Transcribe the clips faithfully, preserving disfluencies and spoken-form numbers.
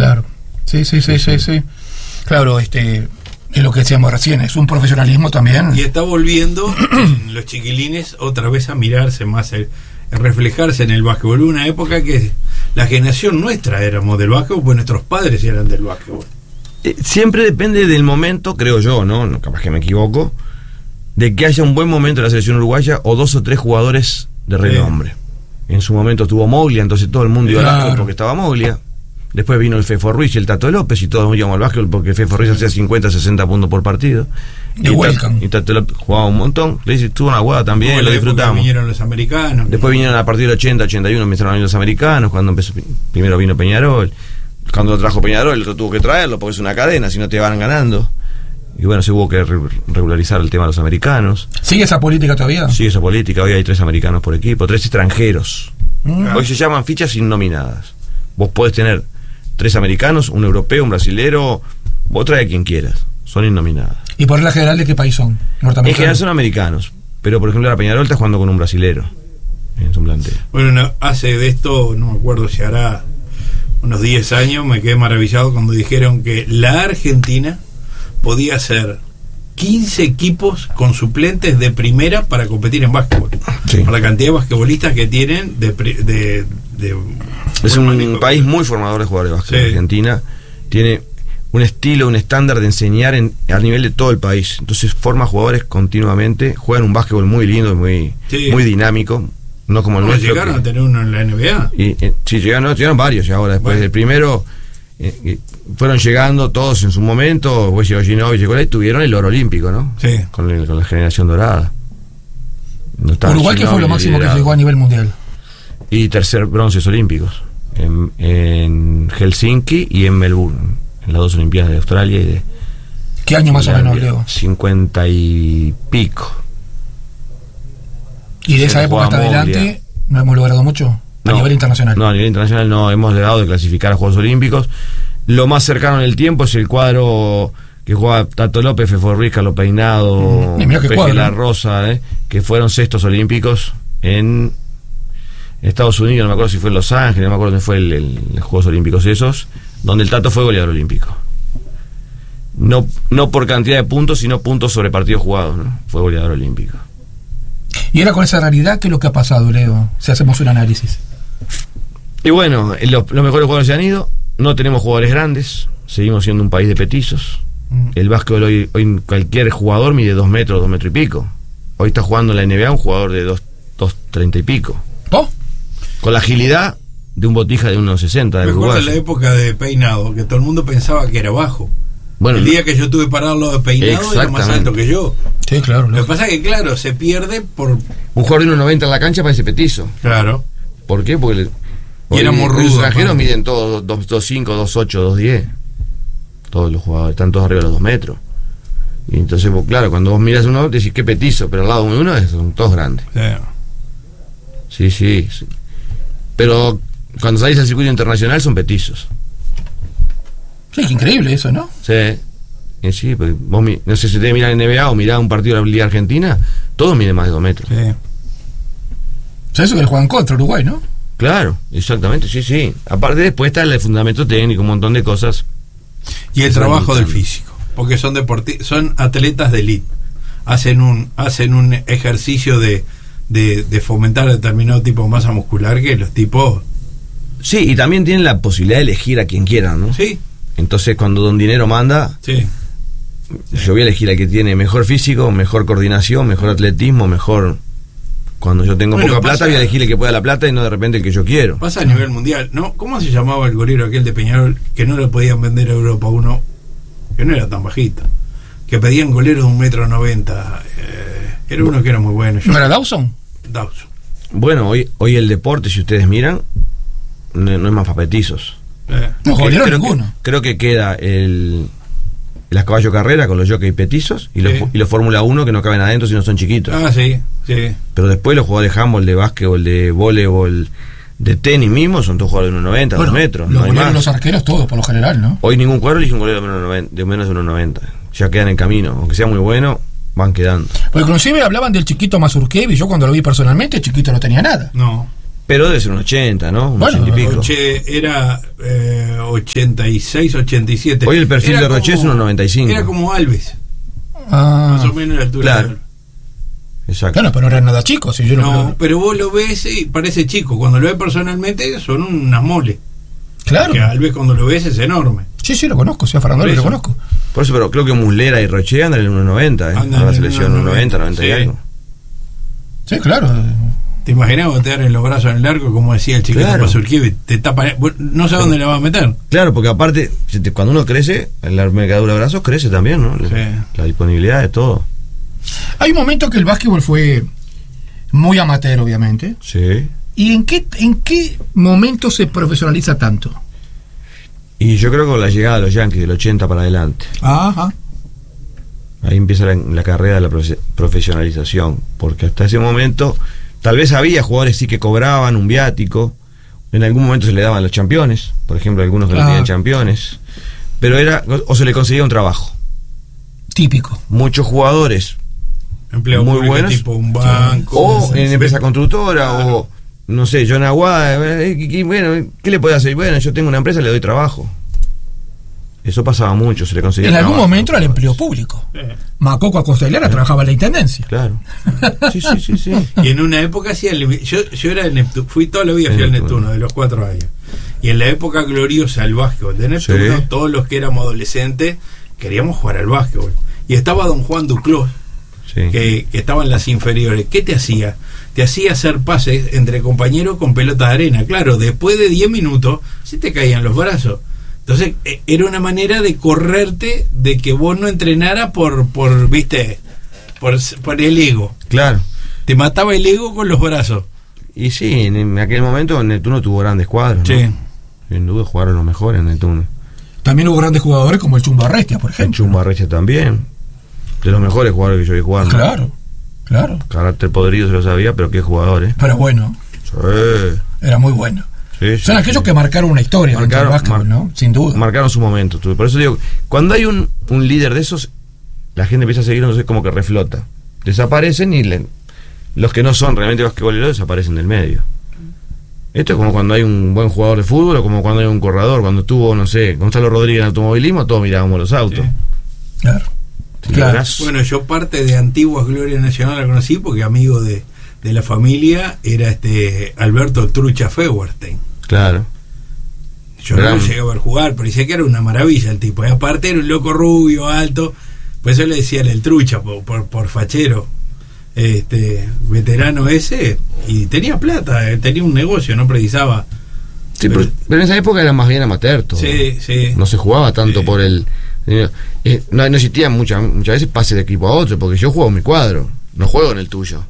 Claro. Sí, sí, sí, sí, sí. sí. Claro, este... es lo que decíamos recién, es un profesionalismo también. Y está volviendo los chiquilines otra vez a mirarse más, a, a reflejarse en el básquetbol. Una época que la generación nuestra éramos del básquetbol, pues nuestros padres eran del básquetbol. Eh, siempre depende del momento, creo yo, ¿no? Capaz que me equivoco, de que haya un buen momento en la selección uruguaya o dos o tres jugadores de renombre. Sí. En su momento estuvo Moglia, entonces todo el mundo iba claro. al básquetbol porque estaba Moglia. Después vino el Fefo Ruiz y el Tato López y todos íbamos al básquetbol porque Fefo Ruiz hacía cincuenta, sesenta puntos por partido. Y, y, Tato, y Tato López jugaba un montón. Le dice, tuvo una guada también, lo disfrutamos. Vinieron los americanos. Después vinieron a partir del ochenta, ochenta y uno, empezaron a venir los americanos. Cuando empezó, primero vino Peñarol. Cuando lo trajo Peñarol, el otro tuvo que traerlo porque es una cadena, si no te van ganando. Y bueno, se hubo que re- regularizar el tema de los americanos. ¿Sigue esa política todavía? Sigue esa política. Hoy hay tres americanos por equipo, tres extranjeros. Mm. Hoy se llaman fichas innominadas. Vos podés tener tres americanos, un europeo, un brasilero, vos trae a quien quieras, son innominadas. ¿Y por la general de qué país son? ¿Norteamericanos? En general son americanos, pero por ejemplo la Peñarol está jugando con un brasilero en su plantel. Bueno, no, hace de esto, no me acuerdo si hará unos diez años, me quedé maravillado cuando dijeron que la Argentina podía hacer quince equipos con suplentes de primera para competir en básquetbol. Sí. Por la cantidad de basquetbolistas que tienen de... de, de es un manejo. País muy formador de jugadores de básquet. Sí. Argentina tiene un estilo, un estándar de enseñar en, a nivel de todo el país. Entonces forma jugadores continuamente, juegan un básquetbol muy lindo, muy, sí. muy dinámico, no como el nuestro. ¿Llegaron que, a tener uno en la N B A? Y, eh, sí, llegaron, no, llegaron varios ya ahora. Después bueno. del primero... Eh, fueron llegando todos en su momento. Pues llegó Ginóbili, llegó y tuvieron el oro olímpico, ¿no? Sí. Con, el, con la generación dorada. No Uruguay, que fue lo máximo liderado. Que llegó a nivel mundial. Y tercer bronces olímpicos en, en Helsinki y en Melbourne, en las dos Olimpiadas de Australia y de. ¿Qué año más o menos, Leo? Cincuenta y pico. ¿Y de esa época hasta adelante no hemos logrado mucho? A no, nivel internacional. No, a nivel internacional no hemos llegado de clasificar a Juegos Olímpicos. Lo más cercano en el tiempo es el cuadro que jugaba Tato López, Fefo Ruiz, Carlos Peinado, mm, Peje La Rosa, eh, que fueron sextos olímpicos en Estados Unidos, no me acuerdo si fue en Los Ángeles, no me acuerdo dónde fue el, el, los Juegos Olímpicos esos, donde el Tato fue goleador olímpico. No, no por cantidad de puntos, sino puntos sobre partidos jugados, ¿no? Fue goleador olímpico. Y ahora con esa realidad, ¿qué es lo que ha pasado, Leo? Si hacemos un análisis. Y bueno, los, los mejores jugadores se han ido, no tenemos jugadores grandes, seguimos siendo un país de petizos. Mm. El básquetbol hoy, hoy cualquier jugador mide dos metros, dos metros y pico. Hoy está jugando en la N B A un jugador de dos, dos treinta y pico. ¿Oh? Con la agilidad de un Botija de uno sesenta. Me acuerdo de la época de Peinado, que todo el mundo pensaba que era bajo. Bueno, el día no. que yo tuve parado lo de Peinado era más alto que yo. Sí, claro. Lo que pasa es que, claro, se pierde por... Un jugador de uno noventa en la cancha parece petizo. Claro. ¿Por qué? Porque... Le... Y éramos rudos. Los extranjeros miden todos dos cinco, dos ocho, dos diez. Todos los jugadores están todos arriba de los dos metros. Y entonces, pues, claro, cuando vos miras uno, decís qué petizo, pero al lado de uno son todos grandes. Sí. sí, sí, sí. Pero cuando salís al circuito internacional son petizos. Sí, increíble eso, ¿no? Sí. Y sí, pues vos, no sé si te mirás en N B A o mirás un partido de la Liga Argentina, todos miden más de dos metros. Sí. O sea, eso que le juegan contra Uruguay, ¿no? Claro, exactamente, sí, sí. Aparte después está el fundamento técnico, un montón de cosas. Y el trabajo del físico, porque son deporti- son atletas de élite. Hacen un hacen un ejercicio de, de, de fomentar determinado tipo de masa muscular que los tipos... Sí, y también tienen la posibilidad de elegir a quien quieran, ¿no? Sí. Entonces cuando Don Dinero manda, sí. yo voy a elegir al que tiene mejor físico, mejor coordinación, mejor atletismo, mejor... Cuando yo tengo bueno, poca pasa, plata voy a elegir el que pueda la plata y no de repente el que yo quiero. Pasa a nivel mundial, ¿no? ¿Cómo se llamaba el golero aquel de Peñarol que no le podían vender a Europa? Uno que no era tan bajito, que pedían goleros de un metro noventa. Eh, era uno que era muy bueno. Yo, ¿No era Dawson? Dawson. Bueno, hoy hoy el deporte, si ustedes miran, no, no es más papetizos. Eh. No, golero ninguno. Que, creo que queda el... las caballo carrera con los jockey petizos y los, sí. y los Fórmula uno que no caben adentro si no son chiquitos. Ah, sí, sí. Pero después los jugadores de handball, de básquetbol, de voleibol, de tenis mismo son todos jugadores de uno noventa, bueno, dos metros. Los no goleros, los arqueros, todos por lo general, ¿no? Hoy ningún cuadro elige un golero de menos de uno noventa. Ya quedan en camino. Aunque sea muy bueno, van quedando. Porque inclusive hablaban del chiquito Mazurkevi. Yo cuando lo vi personalmente, el chiquito no tenía nada. No. Pero debe ser un ochenta, ¿no? Un Bueno, ochenta y pico. Roche era eh, ochenta y seis, ochenta y siete. Hoy el perfil Era de Roche como- es unos noventa y cinco. Era como Alves, Ah, más o menos la altura. Claro. de Alves. Exacto. claro, pero no era nada chico. Si yo No, no, pero vos lo ves y parece chico. Cuando lo ves personalmente son unas moles. claro. Que Alves cuando lo ves es enorme. Sí, sí, lo conozco. Sí, a Fernando Por lo eso. conozco. Por eso, pero creo que Muslera y Roche andan en unos noventa, ¿eh? Andan A la en selección, unos unos noventa, noventa y sí. algo. Sí, claro. ¿Te imaginas botear en los brazos en el arco, como decía el chiquito Claro. Pazurkiewicz? Te tapa, no sé dónde le va a meter. Claro, porque aparte, si te- cuando uno crece, la mercadura de brazos crece también, ¿no? La, Sí. la disponibilidad de todo. Hay un momento que el básquetbol fue muy amateur, obviamente. Sí. ¿Y en qué, en qué momento se profesionaliza tanto? Y yo creo que con la llegada de los Yankees del ochenta para adelante, Ajá. ahí empieza la, la carrera de la profe- profesionalización, porque hasta ese momento tal vez había jugadores sí que cobraban un viático, en algún momento se le daban los campeones, por ejemplo, algunos que no Ah. tenían campeones, pero era, o se le conseguía un trabajo. Típico. Muchos jugadores, Empleo Muy público buenos. tipo un banco. o Sí, en sí. empresa constructora, Claro. o no sé, John Aguada, eh, ¿qué- qué- bueno, ¿qué le puede hacer? Bueno, yo tengo una empresa, le doy trabajo. Eso pasaba mucho, se le conseguía En algún trabajo. momento era el empleo público. Eh. Macoco Acostelera trabajaba en la intendencia. Claro. Sí, sí, sí, sí. Y en una época hacía el, yo, yo era el Neptuno, fui toda la vida fui El al Neptuno. Neptuno de los cuatro años. Y en la época gloriosa del básquetbol de Neptuno, Sí. todos los que éramos adolescentes queríamos jugar al básquetbol. Y estaba don Juan Duclos, Sí. que, que estaba en las inferiores. ¿Qué te hacía? Te hacía hacer pases entre compañeros con pelota de arena. Claro, después de diez minutos se te caían los brazos. Entonces, eh, era una manera de correrte de que vos no entrenaras por, por viste, por, por el ego. Claro. Te mataba el ego con los brazos. Y sí, en, en aquel momento Neptuno tuvo grandes cuadros, ¿no? Sí. Sin duda jugaron los mejores en Neptuno. También hubo grandes jugadores como el Chumbo Arrestia, por El ejemplo. Chumbo Arrecha también. De los mejores jugadores que yo vi jugar. ¿no? Claro, claro. Carácter podrido se lo sabía, pero qué jugadores. Pero bueno, Sí. era muy bueno. Sí, sí, Son aquellos sí. que marcaron una historia dentro del Marcaron- básquetbol, mar- ¿no? Sin duda. Marcaron su momento. tú. Por eso digo, cuando hay un, un líder de esos, la gente empieza a seguir, no sé, como que reflota. Desaparecen y le- los que no son realmente basquetboleros desaparecen del medio. Esto es como cuando hay un buen jugador de fútbol o como cuando hay un corredor. Cuando estuvo, no sé, Gonzalo Rodríguez en automovilismo, todos mirábamos los autos. Sí. Claro. Si Claro. lográs- Bueno, yo parte de antiguas Gloria Nacional la conocí porque amigo de, de la familia era este Alberto Trucha Feuerstein. Claro. Yo no Gran- lo llegué a ver jugar, pero decía que era una maravilla el tipo. Y aparte era un loco rubio, alto. Pues eso le decían el Trucha por, por, por fachero. Este veterano ese. Y tenía plata, eh, tenía un negocio, no precisaba. Sí, pero, pero en esa época era más bien amateur todo. Sí, sí. No se jugaba tanto Sí. por el... eh, no, no existía muchas muchas veces pase de equipo a otro, porque yo juego en mi cuadro, no juego en el tuyo.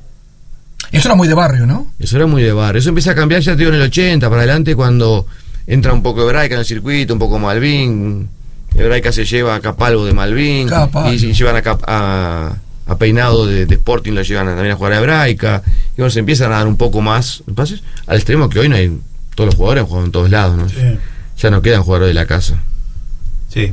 Eso era muy de barrio, ¿no? Eso era muy de bar. Eso empieza a cambiar, ya te digo, en el ochenta para adelante, cuando entra un poco Hebraica en el circuito, un poco Malvin. Hebraica se lleva a Capalvo de Malvin. Capalvo. Y, y llevan a, Cap- a, a Peinado de, de Sporting, lo llevan a- también a jugar a Hebraica. Y bueno, se empiezan a dar un poco más de pases, al extremo que hoy no hay. Todos los jugadores juegan en todos lados, ¿no? Sí. Ya no quedan jugadores de la casa. Sí.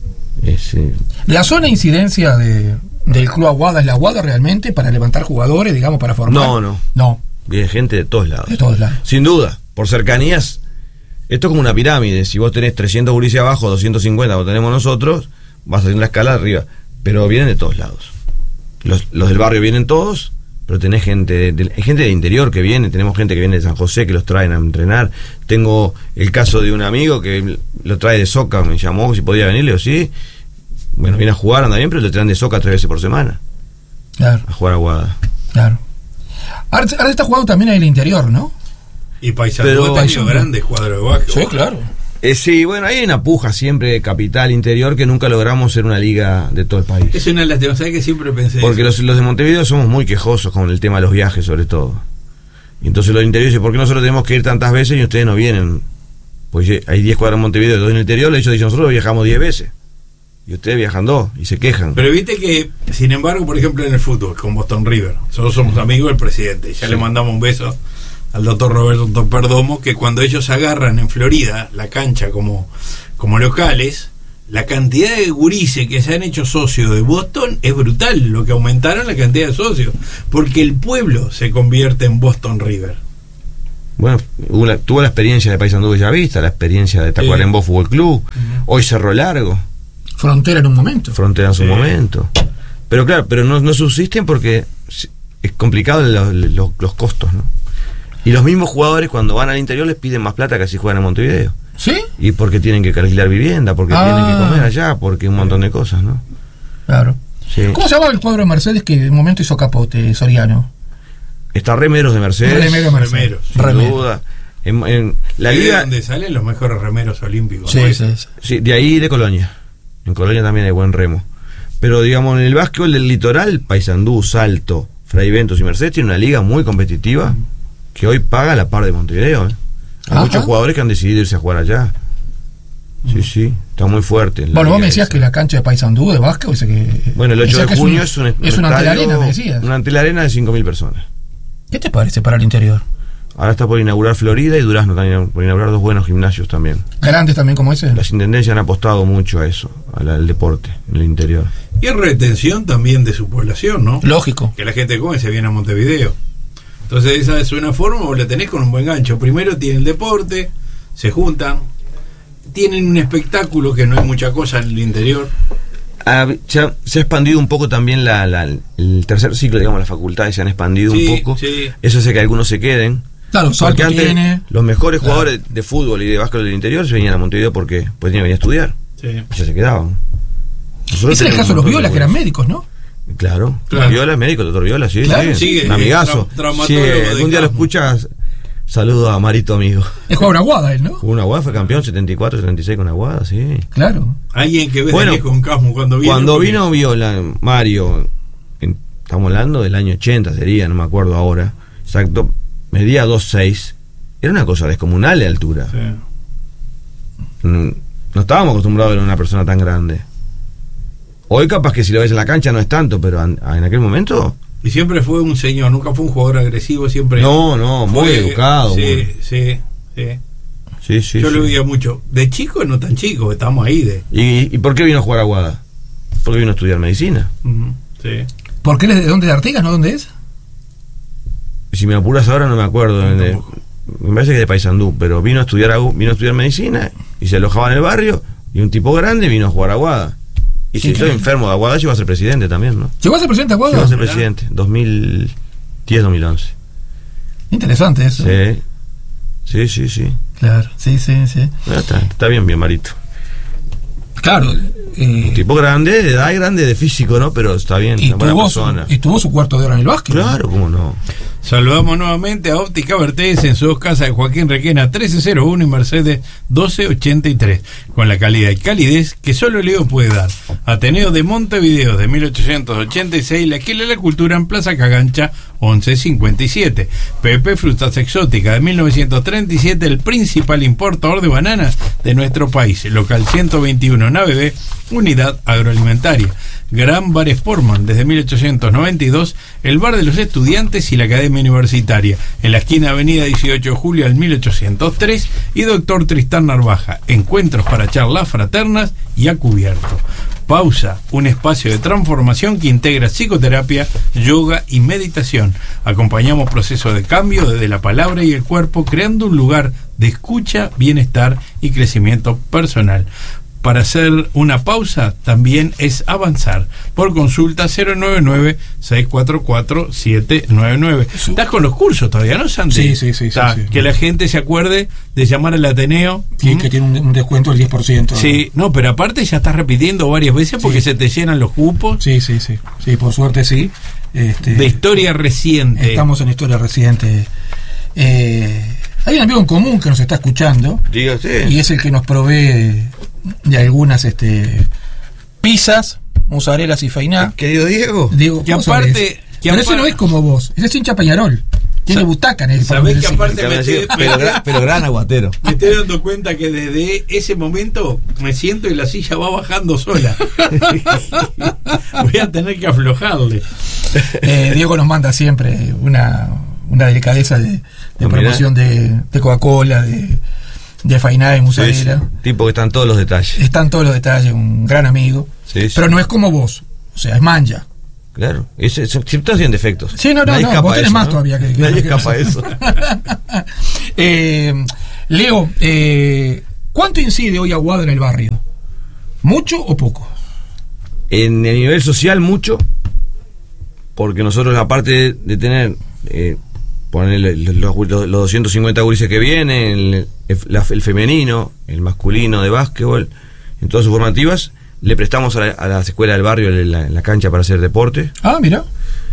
Es, eh, La zona de incidencia de, del Club Aguada es la Aguada realmente para levantar jugadores, digamos, para formar. No, no. No, viene gente de todos lados. de todos lados. Sin duda, por cercanías, esto es como una pirámide. Si vos tenés trescientos gurises abajo, doscientos cincuenta como tenemos nosotros, vas haciendo la escala arriba. Pero vienen de todos lados. Los, los del barrio vienen todos, pero tenés gente de, de- hay gente del interior que viene. Tenemos gente que viene de San José que los traen a entrenar. Tengo el caso de un amigo que lo trae de Soca, me llamó si podía venir, le digo sí. Bueno, viene a jugar, anda bien, pero le traen de Soca tres veces por semana Claro, a jugar a Aguada. claro. Ahora, ahora se está jugando también en el interior, ¿no? Y Paisandú Pero- ha tenido Paisandú. grandes cuadros de básquetbol. claro. Eh, sí, bueno, hay una puja siempre de capital interior que nunca logramos ser una liga de todo el país. Es una lástima, ¿sabes que siempre pensé Porque eso? los, los de Montevideo somos muy quejosos con el tema de los viajes, sobre todo. Y entonces los interiores dicen, ¿por qué nosotros tenemos que ir tantas veces y ustedes no vienen? Pues ye- hay diez cuadras en Montevideo y dos en el interior, ellos dicen, nosotros viajamos diez veces. Y ustedes viajan dos y se quejan. Pero viste que, sin embargo, por ejemplo, en el fútbol, con Boston River, nosotros somos amigos del presidente, ya Sí. le mandamos un beso al doctor Roberto Perdomo, que cuando ellos agarran en Florida la cancha como, como locales, la cantidad de gurises que se han hecho socios de Boston es brutal, lo que aumentaron la cantidad de socios, porque el pueblo se convierte en Boston River. Bueno, la, tuvo la experiencia de Paysandú Bellavista, la experiencia de Tacuarembó sí. Fútbol Club, uh-huh. Hoy Cerro Largo. Frontera en un momento. Frontera en su sí. momento. Pero claro, pero no, no subsisten porque es complicado los, los, los costos, ¿no? Y los mismos jugadores cuando van al interior les piden más plata que si juegan en Montevideo. ¿Sí? Y porque tienen que alquilar vivienda, porque ah. tienen que comer allá, porque un montón de cosas, ¿no? Claro. Sí. ¿Cómo se llamaba el cuadro de Mercedes que en un momento hizo capote, Soriano? Está Remeros de Mercedes. Remeros, Mercedes. Remeros, sin Remeros. duda. En, en la liga es donde salen los mejores remeros olímpicos. Sí, sí, sí. Sí, de ahí de Colonia. En Colonia también hay buen remo. Pero digamos, en el básquetbol del litoral, Paysandú, Salto, Fray Ventos y Mercedes tiene una liga muy competitiva que hoy paga la par de Montevideo. ¿eh? Hay Ajá. muchos jugadores que han decidido irse a jugar allá. Sí, sí, está muy fuerte. Bueno, vos me decías esa. que la cancha de Paysandú de básquet, o sea que, bueno, el ocho de junio es un, es un, es una antelarena, me decías. Una antelarena de cinco mil personas. ¿Qué te parece para el interior? Ahora está por inaugurar Florida y Durazno también, por inaugurar dos buenos gimnasios también. ¿Grandes también como ese? Las intendencias han apostado mucho a eso, al, al deporte en el interior. Y es retención también de su población, ¿no? Lógico. Que la gente come y se viene a Montevideo. Entonces esa es una forma, vos la tenés con un buen gancho. Primero tienen el deporte, se juntan, tienen un espectáculo que no hay mucha cosa en el interior. Ah, se, ha, se ha expandido un poco también la, la, el tercer ciclo, digamos, las facultades se han expandido sí, un poco. Sí. Eso hace que algunos se queden. Claro, porque antes tiene... los mejores claro. jugadores de fútbol y de básquet del interior se venían a Montevideo porque pues tenían que venir a estudiar. Sí. Y ya se quedaban. Nosotros Ese es el caso de los Violas, que eran médicos, ¿no? Claro, claro. Viola es médico, el doctor Viola, sí, claro, sí. Sigue, un amigazo. Tra sí, algún día lo escuchas. Saludo a Marito, amigo. Es jugador Aguada él, ¿no? Jugó una Aguada, fue campeón setenta y cuatro, setenta y seis con Aguada, sí. Claro. Alguien que ve bueno, con Casmo cuando vino. Cuando porque... vino Viola, Mario, en, estamos hablando del año ochenta sería, no me acuerdo ahora. Exacto, medía dos seis. Era una cosa descomunal de altura. Sí. No, no estábamos acostumbrados a ver a una persona tan grande. Hoy capaz que si lo ves en la cancha no es tanto, pero en, en aquel momento... Y siempre fue un señor, nunca fue un jugador agresivo, siempre... No, no, muy fue, educado. Sí, muy... sí, sí. Sí, sí, Yo sí. lo veía mucho. De chico, no tan chico, estamos ahí de... ¿Y, ¿Y por qué vino a jugar a Aguada? Porque vino a estudiar medicina. Uh-huh, sí. ¿Por qué? ¿De dónde? ¿De Artigas? ¿No? ¿Dónde es? Si me apuras ahora no me acuerdo. No, de, me parece que de Paysandú, pero vino a estudiar vino a estudiar medicina y se alojaba en el barrio y un tipo grande vino a jugar a Aguada. Y si estoy enfermo de Aguada, llegó a ser presidente también, ¿no? ¿Llegó a ser presidente de Aguada? Llegó a ser presidente, dos mil diez, dos mil once. Interesante eso. Sí, sí, sí, sí. Claro, sí, sí, sí. Bueno, está, está bien, bien, Marito. Claro. Eh, un tipo grande, de edad grande, de físico, ¿no? Pero está bien, y, una buena tuvo persona. Su, y tuvo su cuarto de hora en el básquet. Claro, ¿no? ¿Cómo no? Saludamos nuevamente a Óptica Vertés en sus dos casas de Joaquín Requena trece cero uno y Mercedes doce ochenta y tres, con la calidad y calidez que solo Leo puede dar. Ateneo de Montevideo de mil ochocientos ochenta y seis, la Esquina de la Cultura en Plaza Cagancha once cincuenta y siete. Pepe Frutas Exóticas de mil novecientos treinta y siete, el principal importador de bananas de nuestro país. Local ciento veintiuno, Nave B, Unidad Agroalimentaria. Gran Bar Sportman desde mil ochocientos noventa y dos, el bar de los estudiantes y la academia universitaria, en la esquina avenida dieciocho de julio al mil ochocientos tres, y Doctor Tristán Narvaja, encuentros para charlas fraternas y a cubierto. Pausa, un espacio de transformación que integra psicoterapia, yoga y meditación. Acompañamos procesos de cambio desde la palabra y el cuerpo, creando un lugar de escucha, bienestar y crecimiento personal. Para hacer una pausa también es avanzar. Por consulta cero nueve nueve, seis cuatro cuatro, siete nueve nueve. Estás con los cursos todavía, ¿no, Santi? Sí, sí, sí, Está, sí, sí. Que la gente se acuerde de llamar al Ateneo. Sí, ¿Mm? Que tiene un, un descuento del diez por ciento. Sí, no, pero aparte ya estás repitiendo varias veces porque sí. Se te llenan los cupos. Sí, sí, sí. Sí, por suerte sí. Este, de historia reciente. Estamos en historia reciente. Eh, hay un amigo en común que nos está escuchando. Dígase. Y es el que nos provee de algunas este pizzas, mozarelas y fainá. Querido Diego. Diego, que aparte, que pero aparte, ese no es como vos, ese es hincha Peñarol. Tiene butaca en el ¿sabés que aparte me estoy, estoy, pero, gran, pero gran aguatero. Me estoy dando cuenta que desde ese momento me siento y la silla va bajando sola. Voy a tener que aflojarle. Eh, Diego nos manda siempre una, una delicadeza de, de no, promoción de, de Coca-Cola, de, de fainá y mozzarella. Sí, sí. Tipo que están todos los detalles. Están todos los detalles, un gran amigo. Sí, sí. Pero no es como vos, o sea, es manja. Claro, es, es, todos tienen defectos. Sí, no, no, nadie no, vos tenés eso, más ¿no? todavía que, que Nadie que escapa a eso. eh, Leo, eh, ¿cuánto incide hoy Aguada en el barrio? ¿Mucho o poco? En el nivel social, mucho, porque nosotros, aparte de, de tener, eh, ponerle los, los, los doscientos cincuenta gurises que vienen, el, el, el femenino, el masculino de básquetbol, en todas sus formativas, le prestamos a, la, a las escuelas del barrio la, la cancha para hacer deporte. Ah, mira.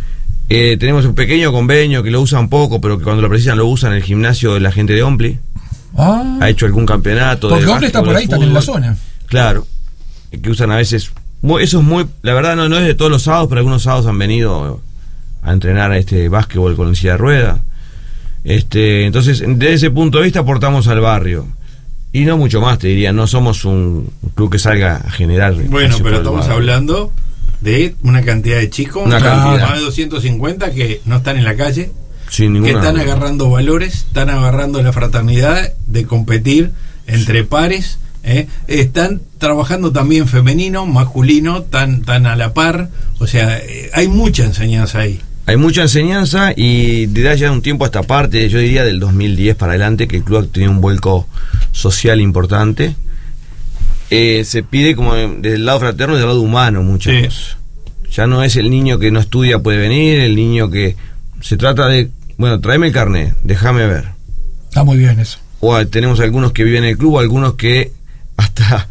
Eh, tenemos un pequeño convenio que lo usan poco, pero que cuando lo precisan lo usan en el gimnasio de la gente de Ompli. Ah. Ha hecho algún campeonato. Porque de Ompli está por ahí, también en la zona. Claro. Que usan a veces. Muy, eso es muy. La verdad, no, no es de todos los sábados, pero algunos sábados han venido a entrenar a este básquetbol con silla de rueda. Este, entonces, desde ese punto de vista, aportamos al barrio. Y no mucho más, te diría, no somos un club que salga a generar. Bueno, pero estamos hablando de una cantidad de chicos, una cantidad. más de doscientos cincuenta que no están en la calle, sin ninguna, que están agarrando valores, están agarrando la fraternidad de competir entre pares, ¿eh? Están trabajando también femenino, masculino, tan, tan a la par, o sea, eh, hay mucha enseñanza ahí. Hay mucha enseñanza y desde ya un tiempo a esta parte, yo diría del dos mil diez para adelante, que el club ha tenido un vuelco social importante. Eh, se pide como desde el lado fraterno y del lado humano muchas sí. cosas. Ya no es el niño que no estudia puede venir, el niño que se trata de, bueno, tráeme el carnet, déjame ver. Está muy bien eso. O tenemos algunos que viven en el club, algunos que hasta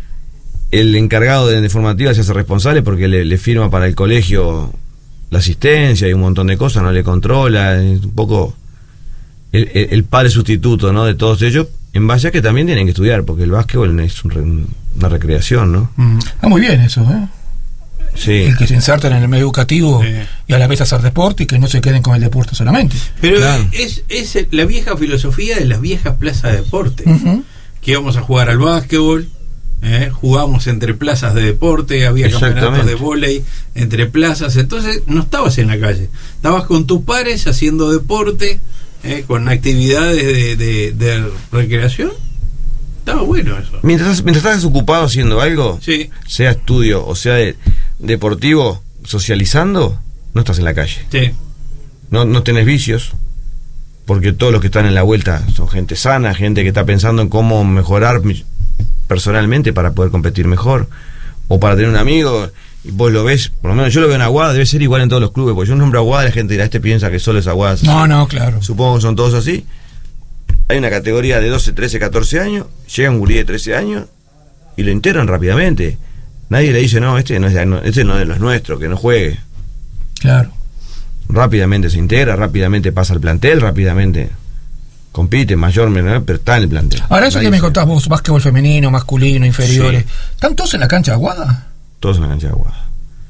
el encargado de, de formativa se hace responsable porque le, le firma para el colegio la asistencia y un montón de cosas, no le controla, es un poco el, el, el padre sustituto, ¿no?, de todos ellos, en base a que también tienen que estudiar, porque el básquetbol es un, una recreación, ¿no? Mm. Ah, muy bien eso, ¿eh? Sí. El que se inserten en el medio educativo sí. y a la vez hacer deporte y que no se queden con el deporte solamente. Pero claro. es, es la vieja filosofía de las viejas plazas de deporte, uh-huh. que íbamos a jugar al básquetbol, ¿eh? Jugábamos entre plazas de deporte, había campeonatos de vóley entre plazas, entonces no estabas en la calle, estabas con tus pares haciendo deporte, ¿eh? Con actividades de, de, de recreación. Estaba bueno eso. Mientras, mientras estás ocupado haciendo algo, sí. sea estudio o sea de, deportivo, socializando, no estás en la calle. Sí. No, no tenés vicios, porque todos los que están en la vuelta son gente sana, gente que está pensando en cómo mejorar personalmente para poder competir mejor, o para tener un amigo, y vos lo ves, por lo menos yo lo veo en Aguada, debe ser igual en todos los clubes, porque yo nombro Aguada y la gente dirá, este piensa que solo es Aguada. No, no, claro. Supongo que son todos así. Hay una categoría de doce, trece, catorce años, llega un gurí de trece años y lo integran rápidamente. Nadie le dice, no, este no es de, este no es de los nuestros, que no juegue. Claro. Rápidamente se integra, rápidamente pasa al plantel, rápidamente compite, mayor, menor, pero está en el plantel. Ahora, eso Nadie que me se... contás vos, básquetbol femenino, masculino, inferiores, sí. ¿Están todos en la cancha de Aguada? Todos en la cancha de Aguada.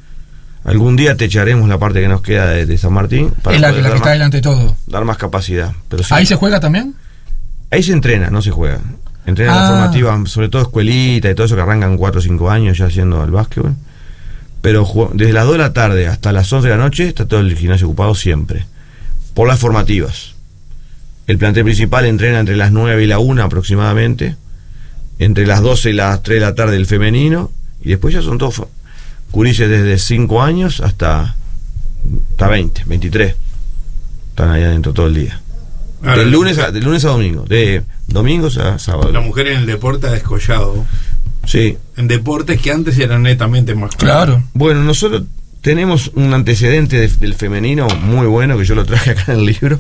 Algún día te echaremos la parte que nos queda de, de San Martín. Para es la, la que más, está delante de todo. Dar más capacidad. Pero sí, ¿ahí se juega también? Ahí se entrena, no se juega. Entrena ah. la formativa, sobre todo escuelita y todo eso, que arrancan cuatro o cinco años ya haciendo el básquetbol. Pero desde las dos de la tarde hasta las once de la noche está todo el gimnasio ocupado siempre. Por las formativas. El plantel principal entrena entre las nueve y la una aproximadamente. Entre las doce y las tres de la tarde el femenino. Y después ya son todos curises desde cinco años hasta, hasta veinte, veintitrés. Están ahí adentro todo el día. Ahora, del lunes a, de lunes a domingo, de domingos a sábado. La mujer en el deporte ha descollado. Sí. En deportes que antes eran netamente más claro. Bueno, nosotros tenemos un antecedente de, del femenino muy bueno, que yo lo traje acá en el libro,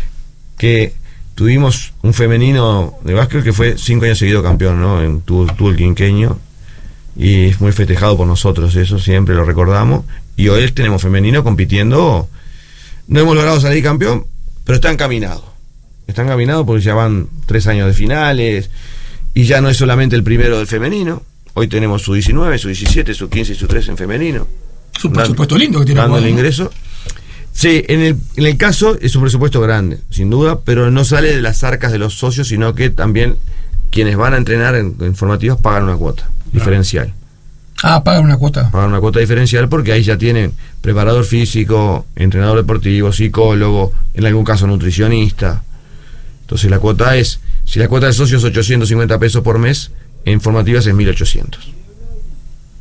que tuvimos un femenino de básquet que fue cinco años seguido campeón, ¿no? En, tuvo, tuvo el quinqueño, y es muy festejado por nosotros, eso siempre lo recordamos, y hoy tenemos femenino compitiendo. No hemos logrado salir campeón, pero está encaminado. Están caminados porque ya van tres años de finales y ya no es solamente el primero del femenino. Hoy tenemos su diecinueve, su diecisiete, su quince y su trece en femenino. Es un presupuesto lindo que tiene. Dando el ingreso. Sí, en el, en el caso es un presupuesto grande, sin duda, pero no sale de las arcas de los socios, sino que también quienes van a entrenar en, en formativas pagan una cuota diferencial. Ah, pagan una cuota. Pagan una cuota diferencial porque ahí ya tienen preparador físico, entrenador deportivo, psicólogo, en algún caso nutricionista. Entonces la cuota es, si la cuota de socio es ochocientos cincuenta pesos por mes, en formativas es mil ochocientos.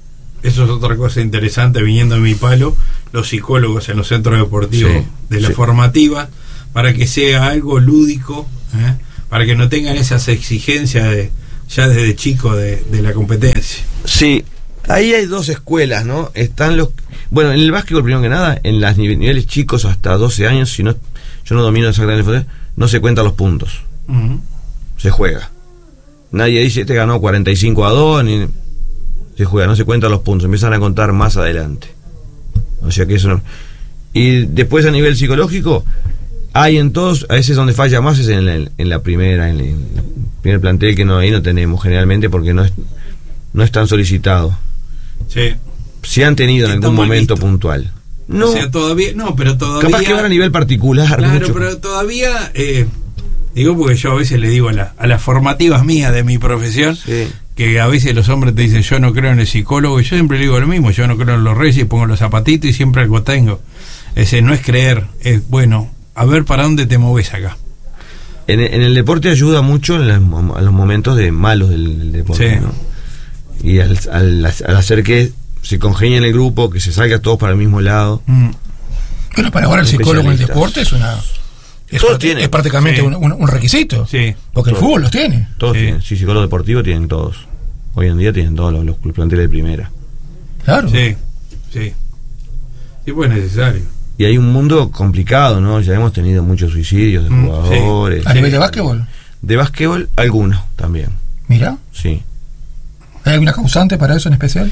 eso es otra cosa interesante, viniendo de mi palo, los psicólogos en los centros deportivos sí, de la sí. formativa, para que sea algo lúdico, ¿eh? Para que no tengan esas exigencias de, ya desde chico de, de la competencia. Sí, ahí hay dos escuelas, ¿no? Están los... Bueno, en el básquetbol, primero que nada, en los niveles chicos hasta doce años, si no, yo no domino exactamente, no se cuentan los puntos. Uh-huh. Se juega. Nadie dice, este ganó cuarenta y cinco a dos, ni... se juega, no se cuentan los puntos, empiezan a contar más adelante. O sea que eso no... Y después a nivel psicológico, hay en todos, a veces donde falla más es en la, en la primera, en el primer plantel, que no, ahí no tenemos generalmente porque no es, no es tan solicitado. Sí. Si han tenido en Está algún mal momento visto. puntual. No, O sea, todavía, no, pero todavía... capaz que van a nivel particular. Claro, mucho. pero todavía, eh, digo porque yo a veces le digo a, la, a las formativas mías de mi profesión, Sí. que a veces los hombres te dicen, yo no creo en el psicólogo, y yo siempre le digo lo mismo, yo no creo en los reyes, pongo los zapatitos y siempre algo tengo. Ese no es creer, es bueno, a ver para dónde te moves acá. En, en el deporte ayuda mucho en, las, en los momentos de malos del, del deporte, Sí. ¿no? Y al, al, al hacer que se congenie en el grupo, que se salga todos para el mismo lado. Mm. Pero para ahora el psicólogo en el Especialistas. deporte es una... Es, Todos prácti- tienen. es prácticamente Sí. un, un- un requisito. Sí. Porque el Todos. fútbol los tiene. Todos Sí. tienen, sí, psicólogo deportivo tienen todos. Hoy en día tienen todos los, los planteles de primera. Claro. Sí, sí. Sí, pues es necesario. Y hay un mundo complicado, ¿no? Ya hemos tenido muchos suicidios de Mm, jugadores. A nivel de básquetbol. De básquetbol, algunos también, Mira, sí. ¿hay alguna causante para eso en especial?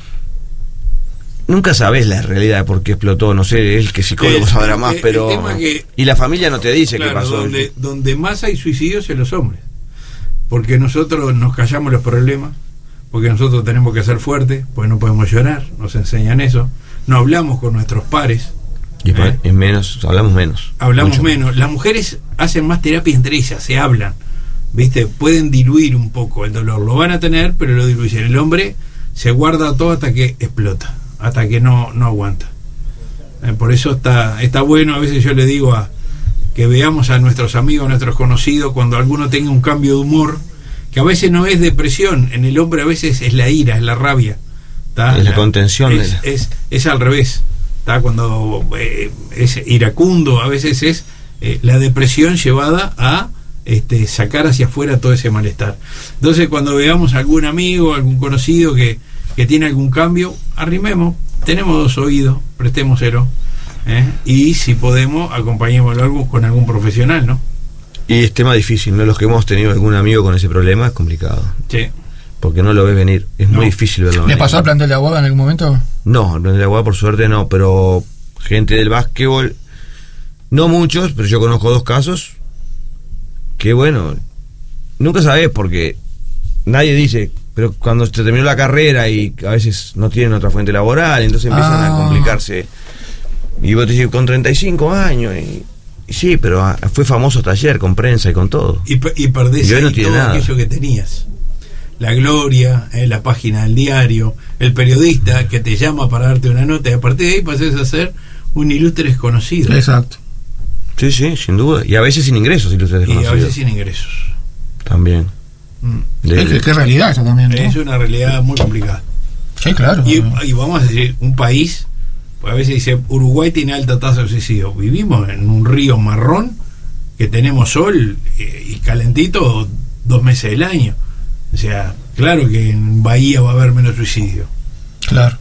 Nunca sabes la realidad de por qué explotó, no sé, el que psicólogo El- sabrá más, el- pero... el tema que- Y la familia no te dice Claro, qué pasó. donde, donde más hay suicidios en los hombres. Porque nosotros nos callamos los problemas, porque nosotros tenemos que ser fuertes, porque no podemos llorar, nos enseñan eso. No hablamos con nuestros pares, Y pa- ¿eh? es menos, hablamos menos. hablamos Mucho menos. Las mujeres hacen más terapia entre ellas, se hablan, ¿viste? Pueden diluir un poco el dolor, lo van a tener, pero lo diluyen. El hombre se guarda todo hasta que explota, hasta que no, no aguanta. Eh, por eso está, está bueno, a veces yo le digo a que veamos a nuestros amigos, a nuestros conocidos, cuando alguno tenga un cambio de humor, que a veces no es depresión, en el hombre a veces es la ira, es la rabia. ¿tá? Es la contención Es, de la- es, es al revés. ¿tá? Cuando eh, es iracundo, a veces es eh, la depresión llevada a este, sacar hacia afuera todo ese malestar. Entonces, cuando veamos a algún amigo, algún conocido que, que tiene algún cambio, arrimemos, tenemos dos oídos, prestémoselo, ¿eh? Y si podemos, acompañémoslo algo con algún profesional, ¿no? Y es tema difícil, ¿no? Los que hemos tenido algún amigo con ese problema es complicado. Sí. Porque no lo ves venir. Es No. muy difícil verlo ¿Le venir. pasó al plantel de Aguada en algún momento? No, al plantel de Aguada por suerte no, pero gente del básquetbol, no muchos, pero yo conozco dos casos que bueno, nunca sabés porque nadie dice, pero cuando se terminó la carrera y a veces no tienen otra fuente laboral, entonces empiezan Ah. a complicarse. Y vos te dices, con treinta y cinco años, y, y sí, pero ah, fue famoso hasta ayer con prensa y con todo. Y, pe- y perdés Y hoy no ahí tiene todo nada. aquello que tenías. La gloria, eh, la página del diario, el periodista que te llama para darte una nota, y a partir de ahí pasás a ser un ilustre desconocido. Exacto. Sí, sí, sin duda. Y a veces sin ingresos, si lo ustedes Y a veces desconocidos. sin ingresos. También. Mm. De- Es que, qué realidad esa también, ¿no? Es una realidad muy complicada. Sí, claro. Y, y vamos a decir, un país, pues a veces dice, Uruguay tiene alta tasa de suicidio. Vivimos en un río marrón que tenemos sol eh, y calentito dos meses del año. O sea, claro que en Bahía va a haber menos suicidio. Claro.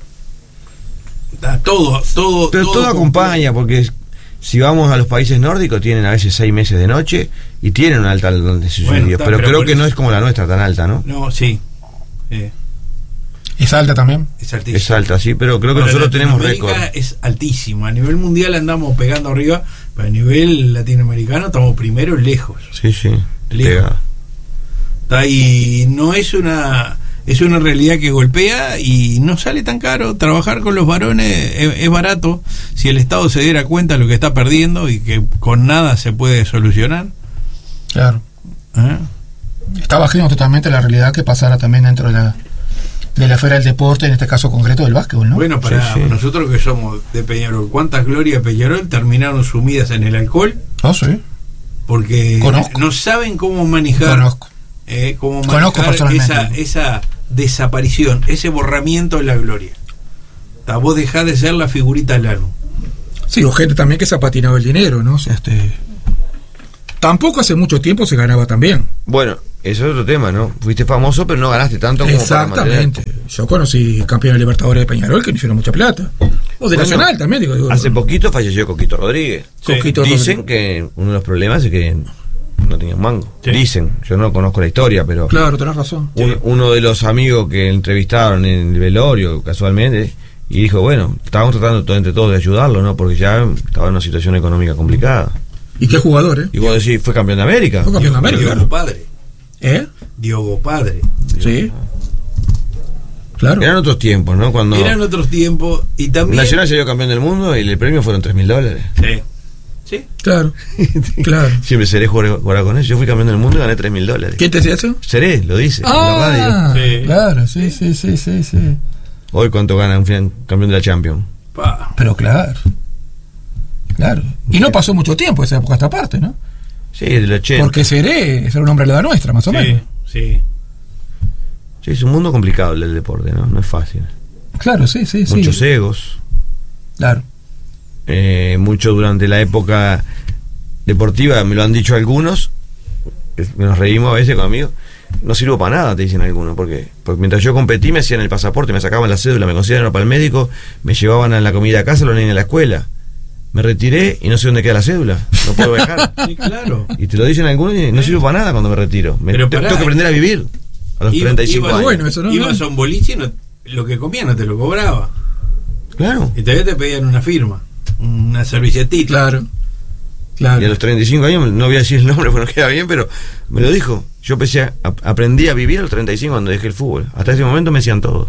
Está todo, todo, Pero todo, acompaña, porque si vamos a los países nórdicos, tienen a veces seis meses de noche y tienen una alta de suicidios. Bueno, está, pero, pero creo por que eso- no es como la nuestra tan alta, ¿no? No, sí. Eh, ¿Es alta también? es altísimo. Es alta, sí, pero creo que Para nosotros tenemos Latinoamérica récord. Es altísimo. A nivel mundial andamos pegando arriba, pero a nivel latinoamericano estamos primero lejos. Sí, sí. Lejos. pega. Está ahí, no es una es una realidad que golpea y no sale tan caro. Trabajar con los varones es, es barato si el Estado se diera cuenta de lo que está perdiendo y que con nada se puede solucionar. Claro. ¿Eh? Estaba ajeno totalmente a la realidad que pasara también dentro de la, de la esfera del deporte, en este caso concreto del básquetbol, ¿no? Bueno, para Sí, sí. nosotros que somos de Peñarol, ¿cuántas glorias de Peñarol terminaron sumidas en el alcohol? Ah, sí. Porque Conozco. no saben cómo manejar, Conozco. eh, cómo Conozco manejar personalmente. esa, esa desaparición, ese borramiento de la gloria. Ta, vos dejás de ser la figurita del álbum. Sí, o gente también que se ha patinado el dinero, ¿no? O sea, este... Tampoco hace mucho tiempo se ganaba tan bien. Bueno, eso es otro tema, ¿no? Fuiste famoso, pero no ganaste tanto como exactamente. Para mantener... Yo conocí campeones Libertadores de Peñarol que no hicieron mucha plata. O de bueno, Nacional también, digo. digo hace no. poquito falleció Coquito Rodríguez. Sí. Coquito Dicen Rodríguez. que uno de los problemas es que no tenía un mango. Sí. Dicen, yo no conozco la historia, pero... Claro, tenés razón. Un, Sí. Uno de los amigos que entrevistaron en el velorio, casualmente, y dijo, bueno, estábamos tratando todo, entre todos de ayudarlo, ¿no? Porque ya estaba en una situación económica complicada. ¿Y qué jugador, eh? Y vos decís, fue campeón de América. Fue campeón de América. Diogo Claro. Padre. ¿Eh? Diogo Padre. Sí. Claro. Eran otros tiempos, ¿no? Cuando Eran otros tiempos y también... Nacional salió campeón del mundo y el premio fueron tres mil dólares. Sí. Sí. Claro. Claro. Siempre Seré jugar, jugar con él. Yo fui campeón del mundo y gané tres mil dólares. ¿Quién te decía eso? Seré, lo dice en la Ah, radio. Sí. claro, sí, sí, sí, sí, sí. Hoy cuánto gana un fin- campeón de la Champions. Pa. Pero claro. Claro. Y no pasó mucho tiempo esa época esta parte, ¿no? Sí, del ochenta. Porque Seré era un hombre de la edad nuestra, más o Sí, menos. sí. Sí, es un mundo complicado el del deporte, ¿no? No es fácil. Claro, sí, sí, sí. Muchos egos. Claro. Eh, mucho durante la época deportiva, me lo han dicho algunos, nos reímos a veces conmigo, no sirvo para nada, te dicen algunos, porque, porque mientras yo competí me hacían el pasaporte, me sacaban la cédula, me consideraron para el médico, me llevaban a la comida a casa, los niños a la escuela, me retiré y no sé dónde queda la cédula, no puedo viajar. Sí, claro. Y te lo dicen algunos y no sirvo para nada cuando me retiro, me Pero te- pará, tengo que aprender a vivir a los Iba- treinta y cinco ibas- años. Bueno, eso no, Ibas no. a un boliche y no- lo que comías no te lo cobraba. Claro. Y todavía te pedían una firma, una servilletita. Claro. Claro. Y a los treinta y cinco años, no voy a decir el nombre porque no queda bien, pero me lo dijo. Yo empecé a, aprendí a vivir a los treinta y cinco cuando dejé el fútbol. Hasta ese momento me decían todo.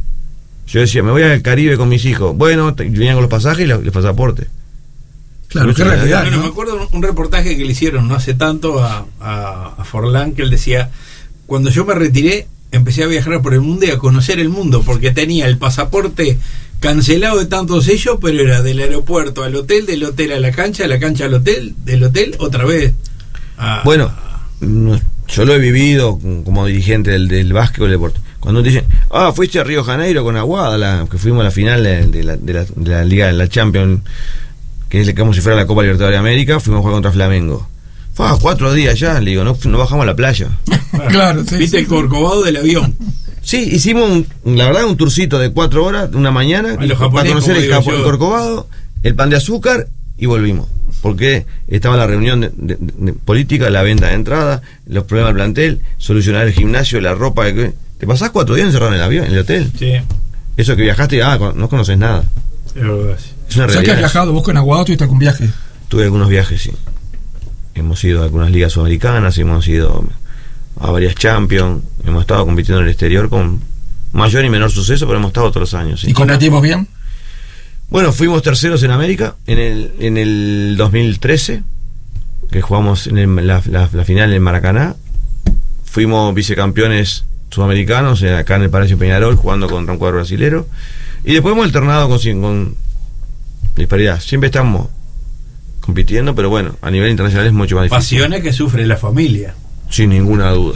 Yo decía, me voy al Caribe con mis hijos. Bueno, te- venían con los pasajes y los, los pasaportes. Claro, Mucho qué de- realidad, Bueno, me ¿no? acuerdo un, un reportaje que le hicieron no hace tanto a, a, a Forlán, que él decía, cuando yo me retiré, empecé a viajar por el mundo y a conocer el mundo, porque tenía el pasaporte cancelado de tantos sellos, pero era del aeropuerto al hotel, del hotel a la cancha, de la cancha al hotel, del hotel otra vez. a- Bueno, no, yo lo he vivido como dirigente del, del básquet o del deporte. Cuando te dicen, ah, fuiste a Río de Janeiro con Aguada, la, que fuimos a la final de, de la, de, la, de la Liga, de la Champions, que es como si fuera la Copa Libertadores de América, fuimos a jugar contra Flamengo. Fue a cuatro días ya, le digo, no, no bajamos a la playa. Claro, sí. ¿Viste sí, el corcovado del avión? Sí, hicimos un, la verdad un tourcito de cuatro horas, una mañana, A los para japoneses, conocer como el, digo Capo- yo. el Corcovado, el pan de azúcar y volvimos. Porque estaba la reunión de, de- de política, la venta de entrada, los problemas del plantel, solucionar el gimnasio, la ropa. que- Te pasás cuatro días encerrado en el avión, en el hotel. Sí, es Eso que viajaste, ah, con- no conoces nada. verdad. Sí. Es una O sea que has realidad. viajado, vos con Aguado tuviste algún viaje. Tuve algunos viajes, sí. Hemos ido a algunas ligas sudamericanas, hemos ido a varias Champions, hemos estado compitiendo en el exterior con mayor y menor suceso, pero hemos estado todos los años. sí. ¿Y competimos bien? Bueno, fuimos terceros en América en el, en el dos mil trece, que jugamos en el- la, la- la final en Maracaná. Fuimos vicecampeones sudamericanos eh, acá en el Palacio Peñarol, jugando contra un cuadro brasilero. Y después hemos alternado con, cin- con disparidad. Siempre estamos compitiendo, pero bueno, a nivel internacional es mucho más difícil. Pasiones que sufre la familia. Sin ninguna duda.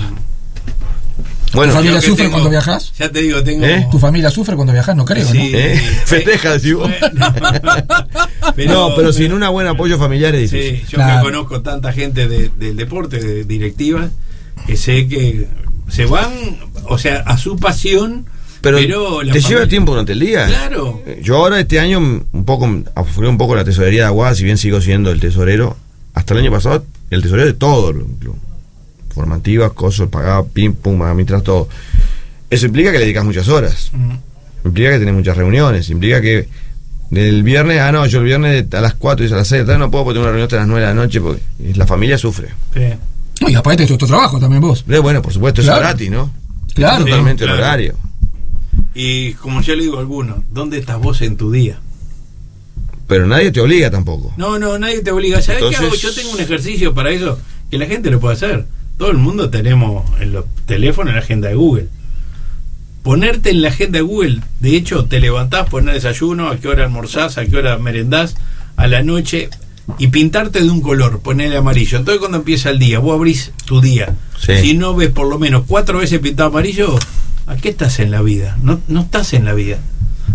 Bueno, ¿Tu familia Yo que sufre tengo- cuando viajas? Ya te digo, tengo... ¿Eh? ¿Tu familia sufre cuando viajas? No creo, Sí. ¿no? ¿eh? Festeja, decís vos. Bueno, no, pero sin un buen apoyo familiar es difícil. Sí, yo Claro. que conozco tanta gente de- del deporte, de directivas, que sé que se van, o sea, a su pasión, pero, Pero, la te familia- lleva tiempo durante el día. Claro. Eh, Yo ahora este año un poco afloré un poco la tesorería de Aguada, si bien sigo siendo el tesorero. Hasta el año pasado el tesorero de todo, lo- lo- formativas, cosas, pagaba, pim, pum, mientras todo. Eso implica que le dedicas muchas horas. Mm. Implica que tenés muchas reuniones. Implica que del viernes, ah no, yo el viernes a las cuatro y a las seis de la tarde no puedo porque tengo una reunión hasta las nueve de la noche porque la familia sufre. Sí. No, y aparte de tu, tu trabajo también vos. Pero bueno, por supuesto, Claro. es gratis, ¿no? Claro. Sí. Totalmente claro. horario. Y como yo le digo a algunos, ¿dónde estás vos en tu día? Pero nadie te obliga tampoco. No, no, nadie te obliga. ¿Sabes qué hago? Entonces- Yo tengo un ejercicio para eso que la gente lo puede hacer. Todo el mundo tenemos en los teléfonos la agenda de Google. Ponerte en la agenda de Google, de hecho, te levantás, poner desayuno, a qué hora almorzás, a qué hora merendás, a la noche, y pintarte de un color, ponerle amarillo. Entonces, cuando empieza el día, vos abrís tu día. Sí. Si no ves por lo menos cuatro veces pintado amarillo, ¿a qué estás en la vida? No, no estás en la vida.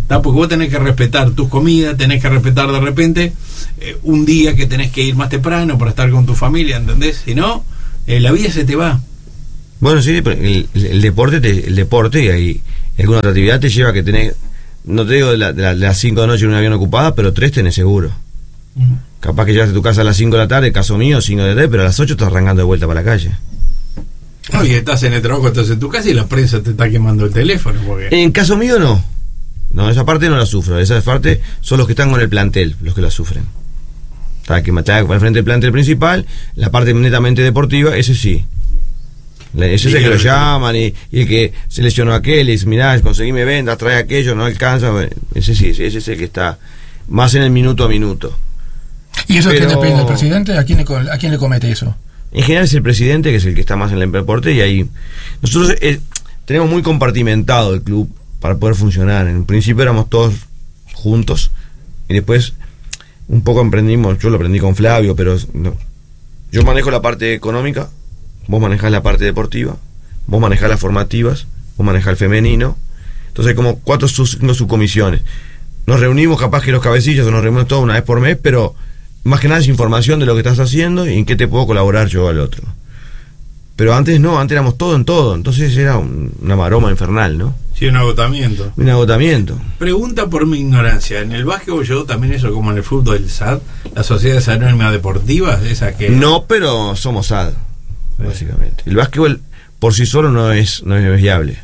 ¿tá? Porque vos tenés que respetar tus comidas, tenés que respetar de repente eh, un día que tenés que ir más temprano para estar con tu familia, ¿entendés? Si no, eh, la vida se te va. Bueno, sí, pero el, el deporte te, el deporte y ahí alguna otra actividad te lleva a que tenés, no te digo de, la, de, la, de las cinco de la noche en un avión ocupada, pero tres tenés seguro. Uh-huh. Capaz que llegas a tu casa a las cinco de la tarde, caso mío, cinco de la tarde, pero a las ocho estás arrancando de vuelta para la calle. Oye, estás en el trabajo, estás en tu casa y la prensa te está quemando el teléfono. Porque... En caso mío no. No, esa parte no la sufro. Esa parte son los que están con el plantel, los que la sufren. Para que matar al frente del plantel principal, la parte netamente deportiva, ese sí. Ese es el que lo llaman y, y el que se lesionó aquel y dice, mirá, conseguime vendas, trae aquello, no alcanza. Bueno, ese sí, ese es el que está más en el minuto a minuto. ¿Y eso Pero... es que depende del presidente? ¿A quién, le, ¿A quién le comete eso? En general es el presidente, que es el que está más en el deporte, y ahí nosotros eh, tenemos muy compartimentado el club para poder funcionar. En principio éramos todos juntos y después un poco emprendimos, yo lo aprendí con Flavio, pero no. Yo manejo la parte económica, vos manejás la parte deportiva, vos manejás las formativas, vos manejás el femenino. Entonces hay como cuatro sus, no, subcomisiones. Nos reunimos capaz que los cabecillos, nos reunimos todos una vez por mes, pero más que nada es información de lo que estás haciendo y en qué te puedo colaborar yo al otro. Pero antes no, antes éramos todo en todo, entonces era un, una maroma infernal, ¿no? Sí, un agotamiento. Un agotamiento. Pregunta por mi ignorancia, ¿en el básquetbol yo también eso como en el fútbol del S A D, las sociedades anónimas deportivas, esa que... No, pero somos S A D, sí. Básicamente. El básquetbol por sí solo no es, no es viable.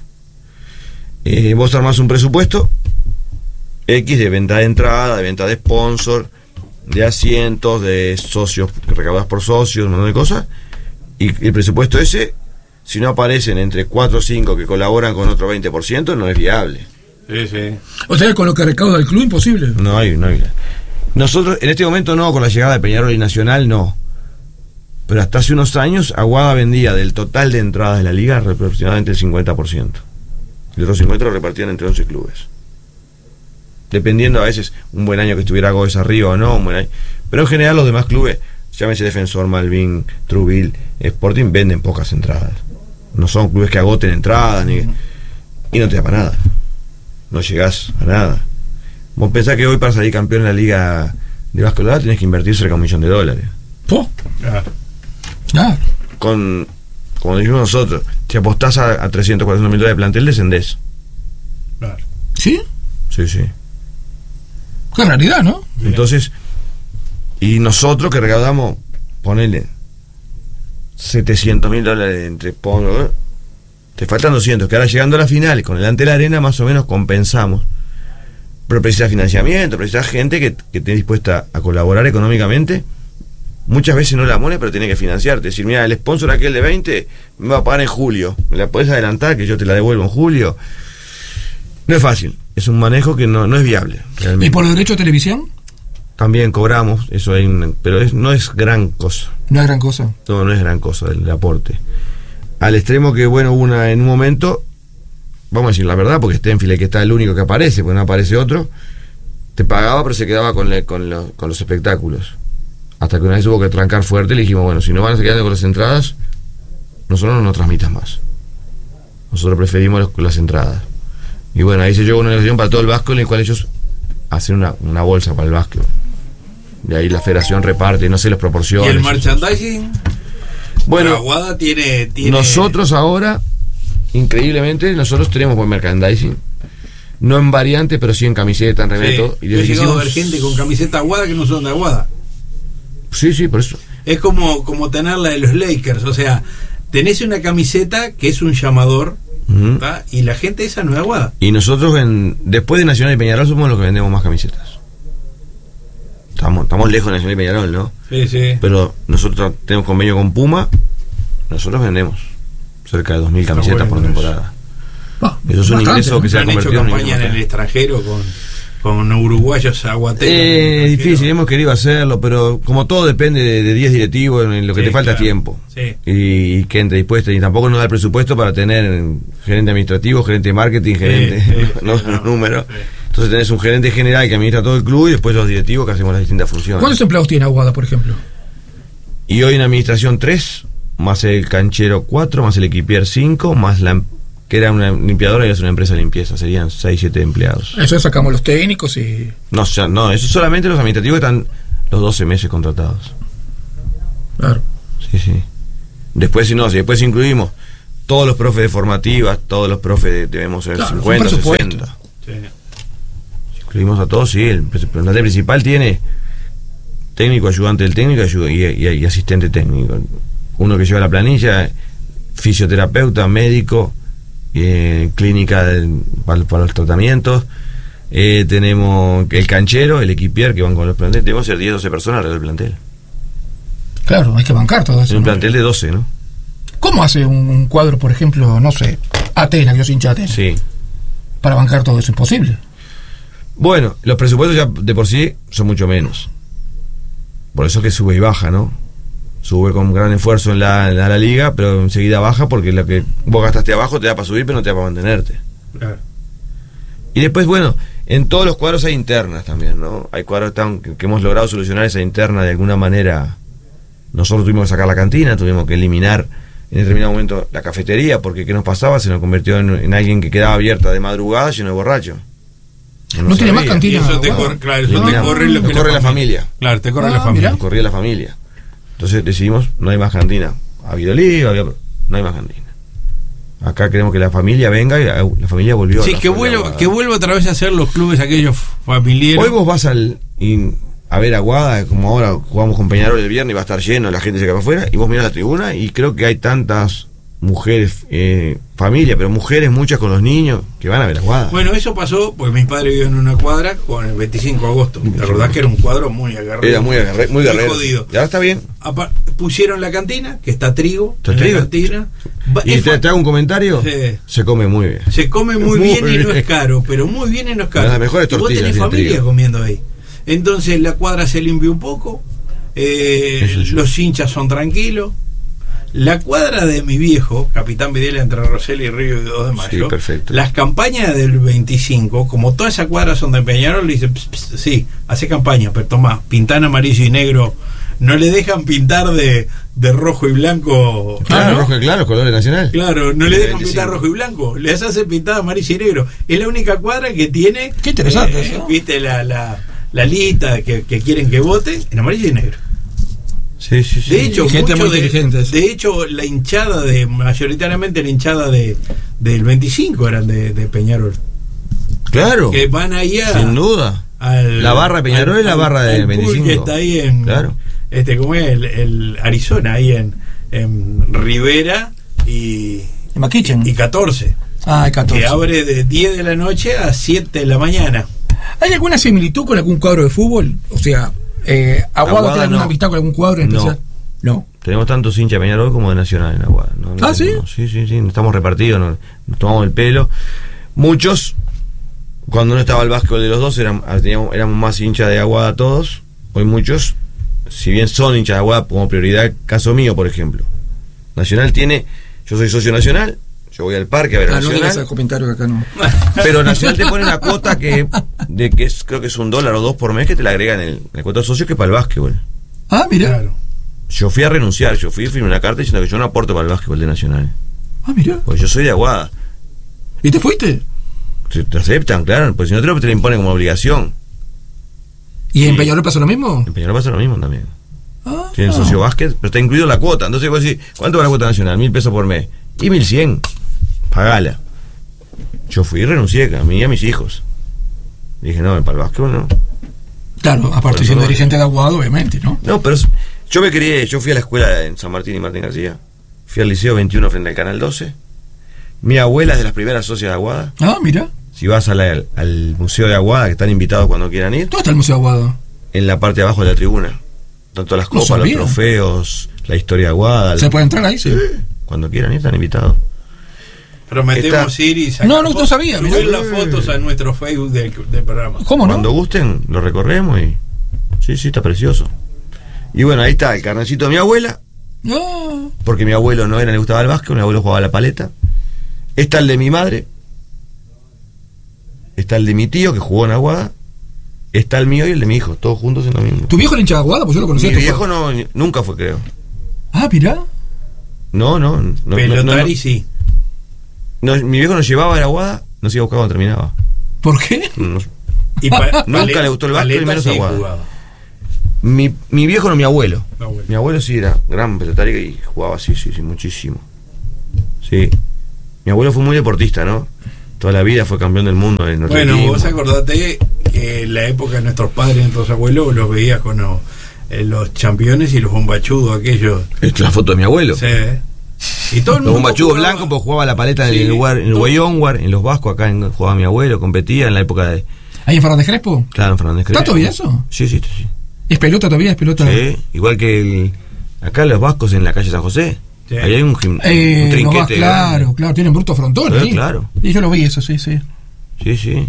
Eh, vos armás un presupuesto X de venta de entrada, de venta de sponsor, de asientos, de socios, que recaudas por socios, un montón de cosas, y el presupuesto ese, si no aparecen entre cuatro o cinco que colaboran con otro veinte por ciento, no es viable. Sí, sí. O sea, con lo que recauda el club, imposible. No hay, no hay. Nosotros, en este momento no, con la llegada de Peñarol y Nacional, no. Pero hasta hace unos años, Aguada vendía del total de entradas de la liga aproximadamente el cincuenta por ciento. El otro cincuenta por ciento lo repartían entre once clubes. Dependiendo a veces un buen año que estuviera Goes arriba o no, un buen año. Pero en general los demás clubes, llámese Defensor, Malvin, Trubil, Sporting, venden pocas entradas. No son clubes que agoten entradas ni, y no te da para nada. No llegás a nada. Vos pensás que hoy para salir campeón en la liga de básquetbol tenés que invertir cerca de un millón de dólares. ¿Oh? Claro. Claro. Con, como decimos nosotros, si apostás a, a trescientos, cuatrocientos mil dólares de plantel, descendés. Claro. ¿Sí? Sí, sí. Qué realidad, ¿no? Entonces, y nosotros que recaudamos, ponele setecientos mil dólares entre pongo, te faltan doscientos, que ahora llegando a la final con el ante la arena más o menos compensamos. Pero precisa financiamiento, precisa gente que, que esté dispuesta a colaborar económicamente. Muchas veces no la pone, pero tiene que financiarte. Decir, mira, el sponsor aquel de veinte me va a pagar en julio, me la puedes adelantar que yo te la devuelvo en julio. No es fácil, es un manejo que no, no es viable realmente. ¿Y por los derechos de televisión? También cobramos, eso hay un, pero es, no es gran cosa. No es gran cosa. No, no es gran cosa el aporte. Al extremo que, bueno, una en un momento, vamos a decir la verdad, porque Stenfield, que está el único que aparece, porque no aparece otro, te pagaba, pero se quedaba con, le, con, lo, con los espectáculos. Hasta que una vez hubo que trancar fuerte, le dijimos, bueno, si no van a quedar con las entradas, nosotros no nos transmitas más. Nosotros preferimos los, las entradas. Y bueno, ahí se llegó una negociación para todo el básquetbol en el cual ellos hacen una, una bolsa para el básquetbol. De ahí la federación reparte, no sé las proporciones. ¿Y el merchandising? Bueno, Aguada tiene, tiene... nosotros ahora, increíblemente, nosotros tenemos buen merchandising. No en variante, pero sí en camiseta, en remeto. Sí. Y yo he llegado a ver gente con camiseta Aguada que no son de Aguada. Sí, sí, por eso. Es como, como tener la de los Lakers, o sea, tenés una camiseta que es un llamador, uh-huh. Y la gente esa no es Aguada. Y nosotros, en, después de Nacional y Peñarol, somos los que vendemos más camisetas. Estamos, estamos lejos de Nacional y Peñarol, ¿no? Sí, sí. Pero nosotros tenemos convenio con Puma, nosotros vendemos cerca de dos mil camisetas por temporada. Oh, eso es un ingreso, ¿no?, que se ha convertido en campaña en el extranjero con, con uruguayos aguateros. Eh, es difícil, hemos querido hacerlo, pero como todo depende de diez directivos, en lo que sí, te falta claro. tiempo. Sí. Y, y gente dispuesta, y tampoco nos da el presupuesto para tener gerente administrativo, gerente de marketing, gerente, sí, sí, no, sí, no, números. Sí. Entonces tenés un gerente general que administra todo el club y después los directivos que hacemos las distintas funciones. ¿Cuántos empleados tiene Aguada, por ejemplo? Y hoy en administración tres, más el canchero cuatro, más el equipier cinco, más la que era una limpiadora y es una empresa de limpieza, serían seis, siete empleados. Eso sacamos los técnicos y... No, o sea, no, eso solamente los administrativos están los doce meses contratados. Claro. Sí, sí. Después, si no, si después incluimos todos los profes de formativas, todos los profes de, debemos ser claro, cincuenta, sesenta. Sí. Si incluimos a todos, sí, el plantel principal tiene técnico, ayudante del técnico y, y, y asistente técnico. Uno que lleva la planilla, fisioterapeuta, médico, eh, clínica de, para, para los tratamientos. Eh, tenemos el canchero, el equipier que van con los planteles. Debemos ser diez, doce personas alrededor del plantel. Claro, hay que bancar todo eso. Es un ¿no? plantel de doce, ¿no? ¿Cómo hace un, un cuadro, por ejemplo, no sé, Atenas, que yo soy hincha de Atenas? Sí. Para bancar todo eso, imposible. Bueno, los presupuestos ya de por sí son mucho menos. Por eso que sube y baja, ¿no? Sube con gran esfuerzo en la, en la, la liga, pero enseguida baja porque lo que vos gastaste abajo te da para subir, pero no te da para mantenerte. Claro. Y después, bueno, en todos los cuadros hay internas también, ¿no? Hay cuadros tan, que, que hemos logrado solucionar esa interna de alguna manera. Nosotros tuvimos que sacar la cantina, tuvimos que eliminar en determinado momento la cafetería, porque ¿qué nos pasaba? Se nos convirtió en, en alguien que quedaba abierta de madrugada lleno de borrachos. No, no tiene más cantina. Y eso te bueno. corre, claro, eso Ah, te corre, lo nos que corre la familia. Claro, te corre Ah, la familia. Nos corría la familia. Entonces decidimos, no hay más cantina. Ha habido lío, había, no hay más cantina. Acá queremos que la familia venga y la, la familia volvió. Sí, a que vuelva, que vuelva otra vez a hacer los clubes aquellos familiares. Hoy vos vas al y, a ver Aguada, como ahora jugamos con Peñarol el viernes y va a estar lleno, la gente se queda para afuera, y vos mirás la tribuna y creo que hay tantas mujeres, eh, familia, pero mujeres muchas con los niños que van a ver Aguada. Bueno, eso pasó porque mis padres vivían en una cuadra con el veinticinco de agosto. La verdad que era un cuadro muy agarrado. Era muy agarré, muy guerrero. Jodido. Y ahora está bien. Apa- pusieron la cantina, que está trigo, ¿Está en trigo? la cantina. Va- Y es te, fa- te hago un comentario. Sí. Se come muy bien. Se come muy, Muy bien y no bien. es caro, pero muy bien y no es caro. Las mejores Y vos tortillas tenés de familia trigo. comiendo ahí. Entonces la cuadra se limpió un poco, eh, Eso sí. los hinchas son tranquilos. La cuadra de mi viejo, Capitán Videla entre Rosell y Río y dos de Mayo, Sí, perfecto. las campañas del veinticinco, como todas esas cuadras son de Peñarol, le dicen, "Ps, ps, sí, hace campaña, pero toma, pintán amarillo y negro". No le dejan pintar de, de rojo y blanco. Claro, ¿no? rojo y claro, colores nacional. Claro, no le De dejan veinticinco. pintar rojo y blanco, les hacen pintar amarillo y negro. Es la única cuadra que tiene. Qué interesante eh, eso. Viste la, la, la lista que, que quieren que vote en amarillo y negro. Sí, sí, sí. De hecho, Gente mucho muy de, inteligente eso. de hecho, la hinchada de, mayoritariamente la hinchada de del veinticinco eran de, de Peñarol. Claro. Que van ahí a. Sin duda. al- La barra de Peñarol al- es la barra al- del al pool veinticinco. que está ahí en. Claro. Este, ¿cómo es? El, el Arizona, ahí en, en Rivera y, En Maquichen. y catorce. Ah, hay catorce. Que abre de diez de la noche a siete de la mañana. ¿Hay alguna similitud con algún cuadro de fútbol? O sea, eh, ¿Aguada Aguada tiene alguna no. amistad con algún cuadro en No. especial? No. Tenemos tantos hinchas de Peñarol como de Nacional en Aguada. ¿no? No ¿Ah, sí? tenemos- Sí, sí, sí. Estamos repartidos, nos, nos tomamos el pelo. Muchos, cuando no estaba el básquetbol de los dos, eran, teníamos, éramos más hinchas de Aguada todos. Hoy muchos, si bien son hinchas de Aguada como prioridad, caso mío, por ejemplo. Nacional tiene, yo soy socio nacional, yo voy al parque a ver a Ah, no Nacional. digas el comentario que acá no. Pero Nacional te pone una cuota que de que es, creo que es un dólar o dos por mes que te la agregan en el, en el cuota de socio que es para el básquetbol. Ah, mira. Claro. Yo fui a renunciar, yo fui, firmé una carta diciendo que yo no aporto para el básquetbol de Nacional. Ah, mira. Porque yo soy de Aguada. ¿Y te fuiste? Te, te aceptan, claro, porque si no te lo, te lo imponen como obligación. ¿Y en Sí. Peñarol pasó lo mismo? En Peñarol pasa lo mismo también. Ah, Tienen socio básquet, pero está incluido la cuota. Entonces vos decís, ¿cuánto va la cuota nacional? Mil pesos por mes. Y mil cien. Pagala. Yo fui y renuncié, a mí y a mis hijos. Dije, no, para el básquetbol no. claro, aparte Por siendo eso- dirigente de Aguada, obviamente, ¿no? No, pero es- yo me crié, yo fui a la escuela en San Martín y Martín García. Fui al Liceo veintiuno frente al Canal doce. Mi abuela es de las primeras socias de Aguada. Ah, mira. Si vas a la- al, al Museo de Aguada, que están invitados cuando quieran ir, ¿Dónde está el Museo de Aguada? en la parte de abajo de la tribuna. Tanto las No copas, los sabía. trofeos, la historia de Aguada. ¿Se puede entrar ahí? Sí. Cuando quieran ir, están invitados. Prometemos Está- ir y sacar No, no, no fotos, sabía, subir mirá. las fotos a nuestro Facebook del, del programa. ¿Cómo no? Cuando gusten, lo recorremos y... Sí, sí, está precioso. Y bueno, ahí está el carnecito de mi abuela, No. porque mi abuelo no era, le gustaba el básquet, mi abuelo jugaba a la paleta. Está el de mi madre. Está el de mi tío, que jugó en Aguada. Está el mío y el de mi hijo, todos juntos en lo mismo. ¿Tu viejo era hincha de Aguada? Pues yo lo Mi conocía. viejo no, nunca fue, creo. Ah, mira. No, no. no, no, no, Pelotari no. sí. no, mi viejo nos llevaba a la Aguada, nos iba a buscar cuando terminaba. ¿Por qué? No, Y pa- nunca paleta, le gustó el básquet y menos sí Aguada. jugaba. Mi, mi viejo no, mi abuelo. Abuelo. Mi abuelo sí era gran pelotario y jugaba, sí, sí, sí, muchísimo. Sí. Mi abuelo fue muy deportista, ¿no? Toda la vida fue campeón del mundo en Bueno, atletismo. vos acordate que en la época de nuestros padres y nuestros abuelos los veías con los, eh, los campeones y los bombachudos aquellos. Esta es la foto de mi abuelo. Sí. Y todo el Los mundo bombachudos jugaba- blancos, pues jugaba la paleta en Sí, el lugar, en el todo- Guayonguar, en los Vascos, acá en, jugaba mi abuelo, competía en la época de. ¿Ahí en Fernández Crespo? Claro, en Fernández ¿Está Crespo. todavía eso? Sí, sí, sí. ¿Es pelota todavía? ¿Es pelota? Sí, igual que el, acá los Vascos en la calle San José. Sí. Ahí hay un, gim- Eh, un no trinquete. va, claro, grande. claro, tienen bruto frontón Eh, ahí. claro. Y yo lo vi eso, sí, sí. Sí, sí.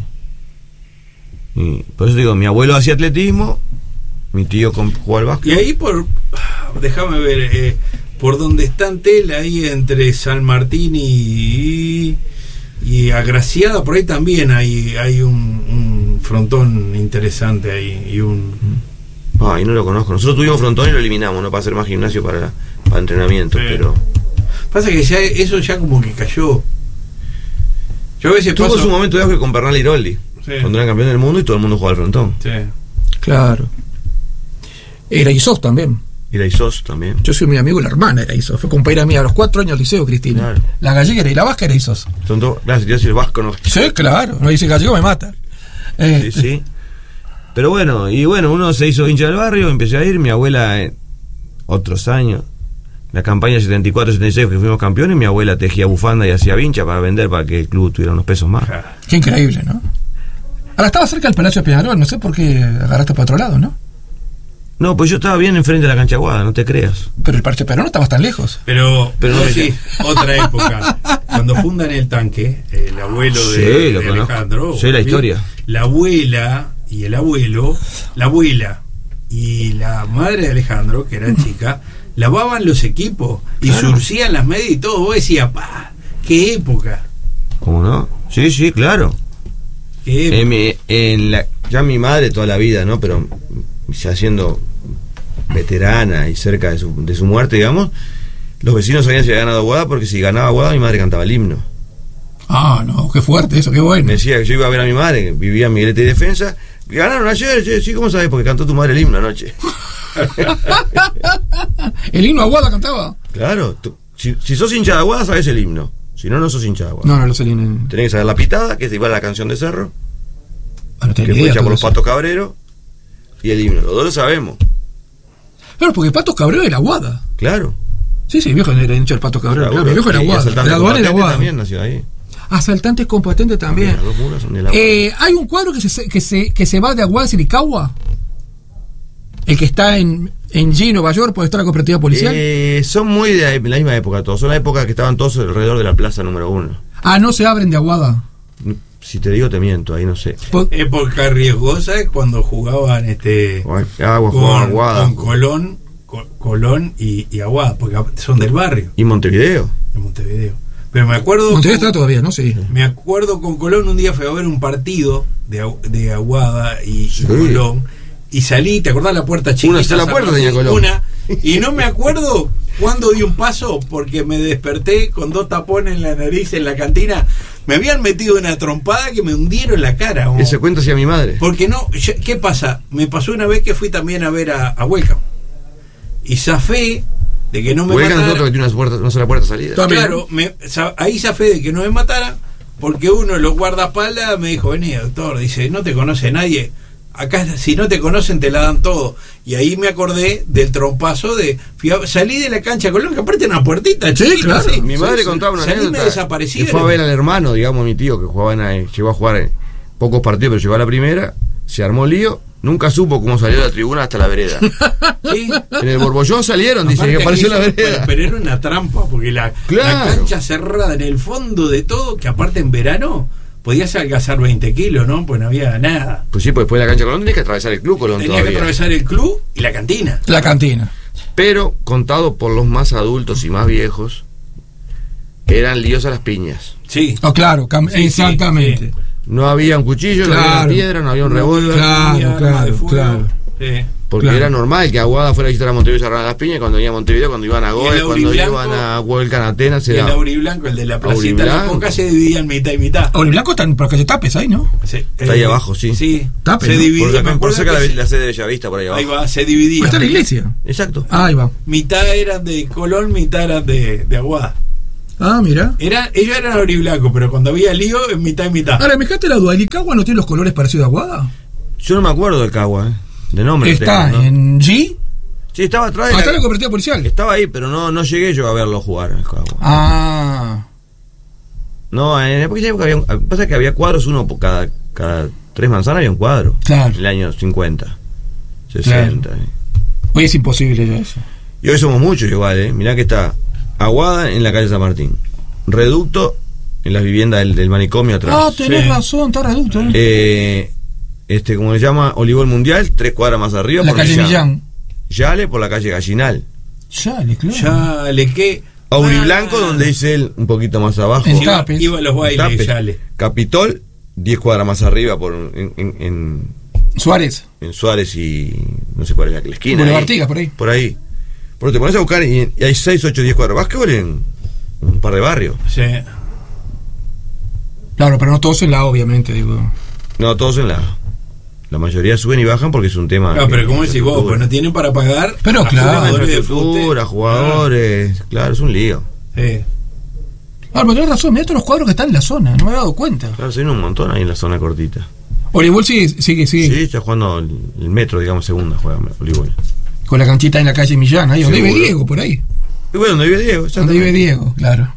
Y por eso digo, mi abuelo hacía atletismo, mi tío com- jugaba al básquet. Y ahí por, déjame ver, eh, por donde está Antel, ahí entre San Martín y, y Agraciada, por ahí también hay, hay un, un frontón interesante ahí y un... Ay, no lo conozco. Nosotros tuvimos frontón y lo eliminamos, ¿no? Para hacer más gimnasio para, para entrenamiento, Sí. pero. Pasa que ya eso ya como que cayó. Yo a veces Tuvo paso... su momento de auge con Bernal Iroldi, Sí. cuando era campeón del mundo y todo el mundo jugaba al frontón. Sí. Claro. Era Isos también. Y la Isos también. Yo soy muy amigo de la hermana, era Isos. Fue compañera mía a los cuatro años al liceo, Cristina. Claro. La gallega era y la vasca era Isos. Son dos. Claro, si te hace el vasco, no. Sí, claro. No dice gallego, me mata. Eh, Sí, sí. Pero bueno, y bueno, uno se hizo hincha del barrio, empecé a ir, mi abuela, eh, otros años, la campaña setenta y cuatro setenta y seis que fuimos campeones, mi abuela tejía bufanda y hacía vincha para vender, para que el club tuviera unos pesos más. Qué increíble, ¿no? Ahora estaba cerca del Palacio de Peñarol, no sé por qué agarraste para otro lado, ¿no? No, pues yo estaba bien enfrente de la cancha Aguada, no te creas. Pero el Palacio de Peñarol no estabas tan lejos. Pero, Pero no, no, sí, otra época. Cuando fundan el tanque, el abuelo de, Sí, lo de conozco. Alejandro. Sé la historia. La abuela y el abuelo, la abuela y la madre de Alejandro, que era chica, lavaban los equipos y Claro. surcían las medias y todo. Vos decías, pa, qué época. ¿Cómo no? Sí, sí, claro. Qué época. En mi- en la, ya mi madre toda la vida, ¿no? Pero ya siendo veterana y cerca de su, de su muerte, digamos, los vecinos sabían si había ganado Aguada, porque si ganaba Aguada mi madre cantaba el himno. Ah, no, qué fuerte eso, qué bueno. Me decía que yo iba a ver a mi madre, que vivía en Miguelete y Defensa. Ganaron ayer, sí, sí, ¿cómo sabes? Porque cantó tu madre el himno anoche. ¿El himno Aguada cantaba? Claro, tú- si, si sos hincha de Aguada, sabes el himno. Si no, no sos hincha de Aguada. No, no lo sé. Ni... Tenés que saber la pitada, que es igual a la canción de Cerro, Ah, no que tenía fue idea hecha todo por los eso. Patos Cabreros, y el himno. Los dos lo sabemos, Claro, porque Patos Cabrero era Aguada. claro. Sí, sí, mi viejo era hincha del Patos Cabrero. Claro, mi viejo era Y Aguada. Asaltante La aduana era Combatente Aguada. también nació ahí. Asaltantes con patente también. Las dos mulas son de la Aguada. Eh, hay un cuadro que se, que se, que se va de Aguada a Silicagua. El que está en, en G, Nueva York, puede estar la cooperativa policial. Eh, son muy de la misma época todos. Son la época que estaban todos alrededor de la plaza número uno. Ah, no se abren de Aguada. Si te digo, te miento, ahí no sé. Po- Época riesgosa es cuando jugaban este Agua, con, Juan, Aguada. con Colón, Co- Colón y, y Aguada, porque son del barrio Y Montevideo. de Montevideo. Pero me acuerdo Montevideo con- está todavía, ¿no? Sí. me acuerdo con Colón un día fui a ver un partido de, Agu- de Aguada y, y Sí. Colón y salí, ¿te acordás la puerta chiquita? Una sola San puerta Martín? tenía Colón. Una, y no me acuerdo cuándo di un paso porque me desperté con dos tapones en la nariz en la cantina. Me habían metido una trompada que me hundieron la cara. ¿O? Ese cuento hacía mi madre. Porque no, yo- ¿qué pasa? Me pasó una vez que fui también a ver a, a Welcome y zafé de que no me Huelgan mataran. nosotros que tiene una, puerta, una sola puerta de salida. También. Claro, me, za- ahí zafé de que no me mataran porque uno de los guardaespaldas me dijo, vení doctor, dice, no te conoce nadie, acá si no te conocen te la dan todo. Y ahí me acordé del trompazo de, fui a- salí de la cancha Colón, que aparte una puertita chiquita, claro. así. Mi Sí, madre sí. contaba una Salí, me anécdota. desaparecieron. Que fue a ver al hermano, digamos, mi tío, que jugaba en, eh, llegó a jugar en pocos partidos, pero llegó a la primera. Se armó lío. Nunca supo cómo salió de la tribuna hasta la vereda. Sí. En el Borbollón salieron, dice Aparte que apareció en la aquello, vereda. pero, pero era una trampa, porque la, Claro. la cancha cerrada en el fondo de todo, que aparte en verano podías alcanzar veinte kilos, ¿no? Pues no había nada. Pues sí, pues después de la cancha Colón tenías que atravesar el club Colón Tenía que todavía. atravesar el club y la cantina. La cantina. Pero, contado por los más adultos y más viejos, eran líos a las piñas. Sí. Oh, claro, cam- Sí, sí, exactamente. sí. No había un cuchillo, no había Claro. una piedra, no había un No revólver. Claro, había arma claro, de fuego. claro. Sí. Porque claro. era normal que Aguada fuera a visitar a Montevideo y cerrar las piñas, cuando iban a Montevideo, cuando iban a Goes, cuando iban a Huelcan, Atenas. Y el Auriblanco, el de la placita de la Coca, se dividía en mitad y mitad. Auriblanco está por la calle Tapes ahí, ¿no? Sí, está eh, ahí abajo, sí. Sí, Tapes, se ¿no? dividía. Por, por cerca la, la sede de Bellavista, por ahí abajo. Ahí va, se dividía. Está la iglesia. Exacto. Ah, ahí va. Mitad eran de Colón, mitad eran de, de Aguada. Ah, mira. Era, ellos eran Auriblanco, pero cuando había lío, en mitad y mitad. Ahora, me dejaste la duda, ¿el Icagua no tiene los colores parecidos a Aguada? Yo no me acuerdo del Cagua, ¿eh? De nombre. Está tengo, ¿no? en G. Sí, estaba atrás. Ah, está en la cooperativa policial. Estaba ahí, pero no, no llegué yo a verlo jugar en el Cagua. Ah. No, en aquella época había. Pasa que había cuadros, uno por cada, cada tres manzanas había un cuadro. Claro. En el año cincuenta, sesenta. Claro. Hoy es imposible ya eso. Y hoy somos muchos igual, ¿eh? Mirá que está Aguada en la calle San Martín. Reducto en las viviendas del, del manicomio atrás. Ah, tenés sí. razón, está Reducto. ¿eh? Eh. Este, como se llama, Olivol Mundial, tres cuadras más arriba. La por calle Millán. Yale por la calle Gallinal. Yale, claro. Yale, ¿qué? Auriblanco, ah. donde dice él, un poquito más abajo. En Iba, Tapes. iba a los bailes, Tapes. Yale. Capitol, diez cuadras más arriba, por en, en, en, Suárez. en Suárez y no sé cuál es la, la esquina. Boulevard ahí. Artigas, por ahí. Por ahí. Pero te pones a buscar y, y hay seis, ocho, diez cuadras. Básquetbol en un par de barrios. Sí. Claro, pero no todos en la, obviamente, digo. No, todos en la. La mayoría suben y bajan porque es un tema. No, pero como decís vos, pues no tienen para pagar. Pero claro, jugadores de infraestructura, fútbol. jugadores. Claro, es un lío. Sí. Ah, pero tenés razón, mirá todos los cuadros que están en la zona, no me había dado cuenta. Claro, se viene un montón ahí en la zona cortita. Olivol sigue, sigue, sigue. Sí, está jugando el, el metro, digamos, segunda, juega Olivol. Con la canchita en la calle Millán, ahí donde vive Seguro. Diego, por ahí. Y bueno, donde vive Diego, Donde vive Diego, claro.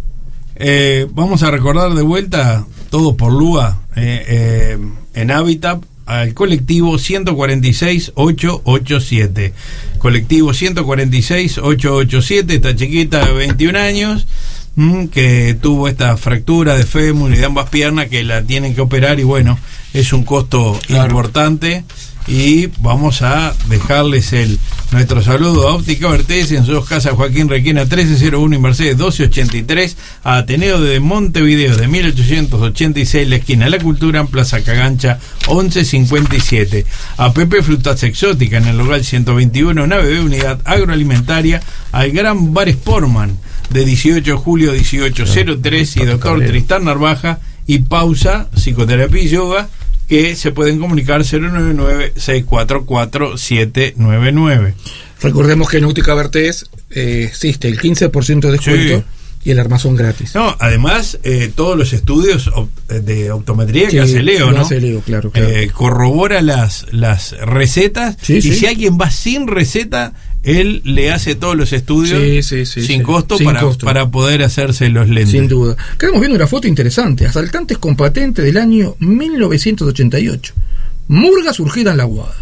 Eh, vamos a recordar de vuelta, todo por Lua, eh, eh, en Hábitat, al colectivo ciento cuarenta y seis ochocientos ochenta y siete. Colectivo ciento cuarenta y seis ochocientos ochenta y siete, esta chiquita de veintiún años, mmm, que tuvo esta fractura de fémur y de ambas piernas que la tienen que operar y bueno, es un costo claro. importante. Y vamos a dejarles el nuestro saludo a Óptica Vertés en sus casas Joaquín Requena trece cero uno y Mercedes doce ochenta y tres, a Ateneo de Montevideo de mil ochocientos ochenta y seis, la esquina de la Cultura en Plaza Cagancha once cincuenta y siete, a Pepe Frutas Exóticas en el local ciento veintiuno, nave B, unidad agroalimentaria, al Gran Bar Sportman de dieciocho de julio dieciocho cero tres y doctor Tristán Narvaja y Pausa Psicoterapia y Yoga, que se pueden comunicar cero nueve nueve seis cuatro cuatro siete nueve nueve. Recordemos que en Óptica Vertés eh, existe el quince por ciento de descuento sí. y el armazón gratis. No, además, eh, todos los estudios op- de optometría sí, que hace Leo, ¿no? Hace Leo, claro, claro. Eh, corrobora las, las recetas sí, y sí. si alguien va sin receta, él le hace todos los estudios sí, sí, sí, sin, sí. Costo, sin para, costo para poder hacerse los lentes. Sin duda. Quedamos viendo una foto interesante. Asaltantes con patente del año mil novecientos ochenta y ocho. Murga surgida en la Aguada.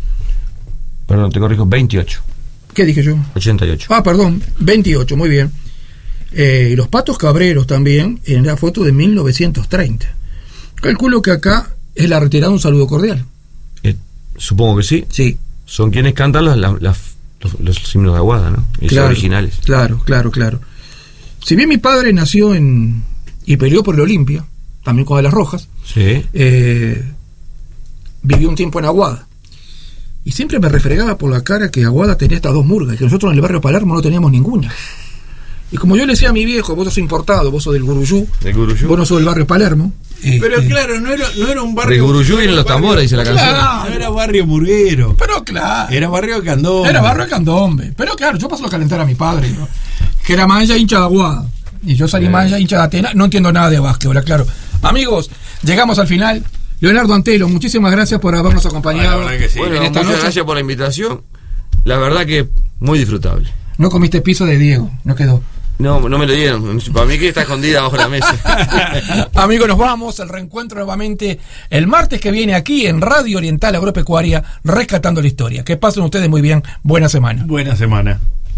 Perdón, te corrijo, veintiocho. ¿Qué dije yo? ochenta y ocho. Ah, perdón, veintiocho, muy bien. Eh, y los Patos Cabreros también en la foto de mil novecientos treinta. Calculo que acá es la retirada. Un saludo cordial. Eh, supongo que sí. Sí. Son quienes cantan las, las, las Los, los himnos de Aguada, ¿no? Y claro, son originales. Claro, claro, claro. Si bien mi padre nació en y peleó por el Olimpia, también con las Rojas, sí. eh, vivió un tiempo en Aguada. Y siempre me refregaba por la cara que Aguada tenía estas dos murgas, y que nosotros en el barrio Palermo no teníamos ninguna. Y como yo le decía a mi viejo, vos sos importado, vos sos del Guruyú, del Guruyú. Vos no sos del barrio Palermo. Pero este, claro, no era, no era un barrio. De Guruyú vienen los tambores, dice la canción. Claro, no era barrio murguero. Pero claro. Era barrio de Candombe. Era barrio de Candombe. Pero claro, yo paso a calentar a mi padre, ¿no? Que era mancha hincha de Aguada. Y yo salí mancha hincha de Atenas. No entiendo nada de básquetbol, claro. Amigos, llegamos al final. Leonardo Antelo, muchísimas gracias por habernos acompañado. Ay, que sí. Bueno, en esta muchas noche. gracias por la invitación. La verdad que muy disfrutable. No comiste piso de Diego, no quedó. No, no me lo dieron. Para mí que está escondida bajo la mesa. Amigos, nos vamos. El reencuentro nuevamente el martes que viene aquí en Radio Oriental Agropecuaria, rescatando la historia. Que pasen ustedes muy bien. Buena semana. Buena semana.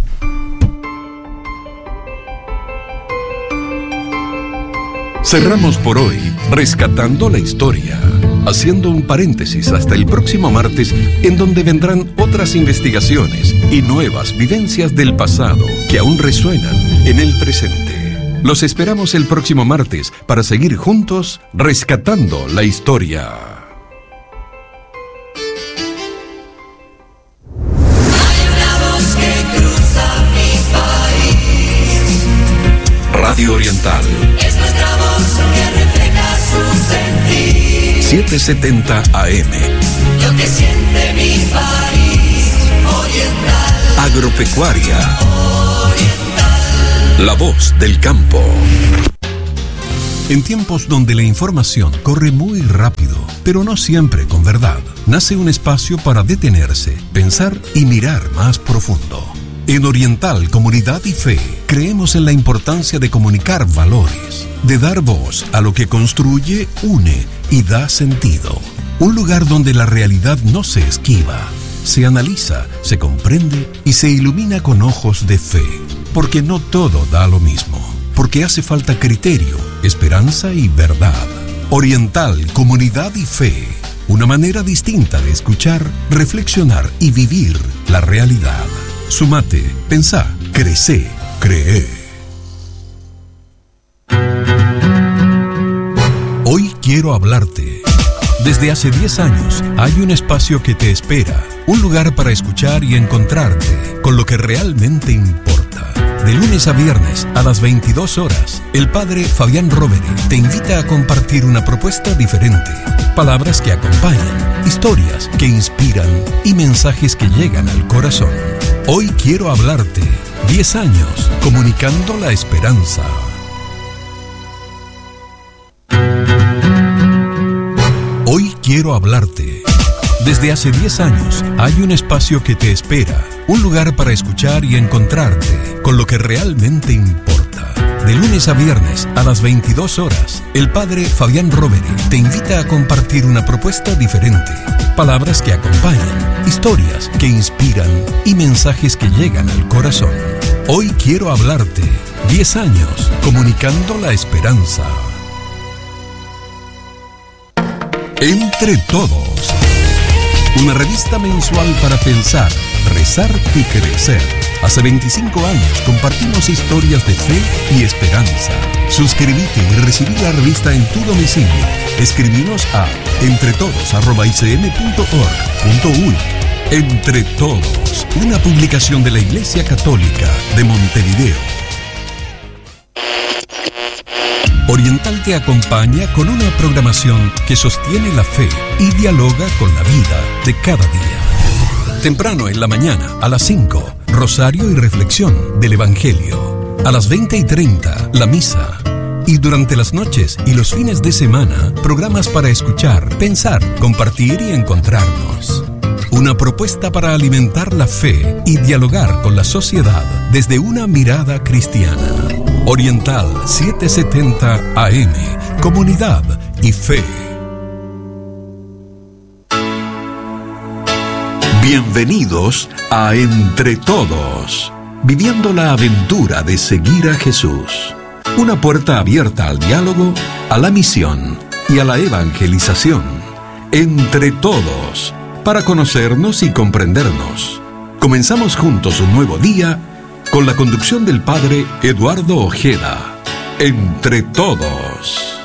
Cerramos por hoy Rescatando la Historia, haciendo un paréntesis hasta el próximo martes, en donde vendrán otras investigaciones y nuevas vivencias del pasado que aún resuenan en el presente. Los esperamos el próximo martes para seguir juntos rescatando la historia. Oriental. Es nuestra voz que refleja su sentir. setecientos setenta A M. Lo que siente mi país. Oriental. Agropecuaria. Oriental. La voz del campo. En tiempos donde la información corre muy rápido, pero no siempre con verdad, nace un espacio para detenerse, pensar y mirar más profundo. En Oriental Comunidad y Fe, creemos en la importancia de comunicar valores, de dar voz a lo que construye, une y da sentido. Un lugar donde la realidad no se esquiva, se analiza, se comprende y se ilumina con ojos de fe. Porque no todo da lo mismo. Porque hace falta criterio, esperanza y verdad. Oriental Comunidad y Fe. Una manera distinta de escuchar, reflexionar y vivir la realidad. Sumate, pensá, crecé, cree. Hoy quiero hablarte. Desde hace diez años hay un espacio que te espera, un lugar para escuchar y encontrarte con lo que realmente importa. De lunes a viernes a las veintidós horas, el padre Fabián Rovere te invita a compartir una propuesta diferente. Palabras que acompañan, historias que inspiran y mensajes que llegan al corazón. Hoy quiero hablarte. diez años comunicando la esperanza. Hoy quiero hablarte. Desde hace diez años hay un espacio que te espera, un lugar para escuchar y encontrarte con lo que realmente importa. De lunes a viernes a las veintidós horas, el padre Fabián Rovere te invita a compartir una propuesta diferente. Palabras que acompañan, historias que inspiran y mensajes que llegan al corazón. Hoy quiero hablarte. diez años comunicando la esperanza. Entre todos. Una revista mensual para pensar, rezar y crecer. Hace veinticinco años compartimos historias de fe y esperanza. Suscríbete y recibí la revista en tu domicilio. Escribinos a entretodos arroba i c m punto org punto u y. Entre Todos, una publicación de la Iglesia Católica de Montevideo. Oriental te acompaña con una programación que sostiene la fe y dialoga con la vida de cada día. Temprano en la mañana, a las cinco, rosario y reflexión del Evangelio. A las veinte y treinta, la misa. Y durante las noches y los fines de semana, programas para escuchar, pensar, compartir y encontrarnos. Una propuesta para alimentar la fe y dialogar con la sociedad desde una mirada cristiana. Oriental setecientos setenta A M, Comunidad y Fe. Bienvenidos a Entre Todos, viviendo la aventura de seguir a Jesús. Una puerta abierta al diálogo, a la misión y a la evangelización. Entre Todos, para conocernos y comprendernos. Comenzamos juntos un nuevo día con la conducción del padre Eduardo Ojeda. Entre Todos.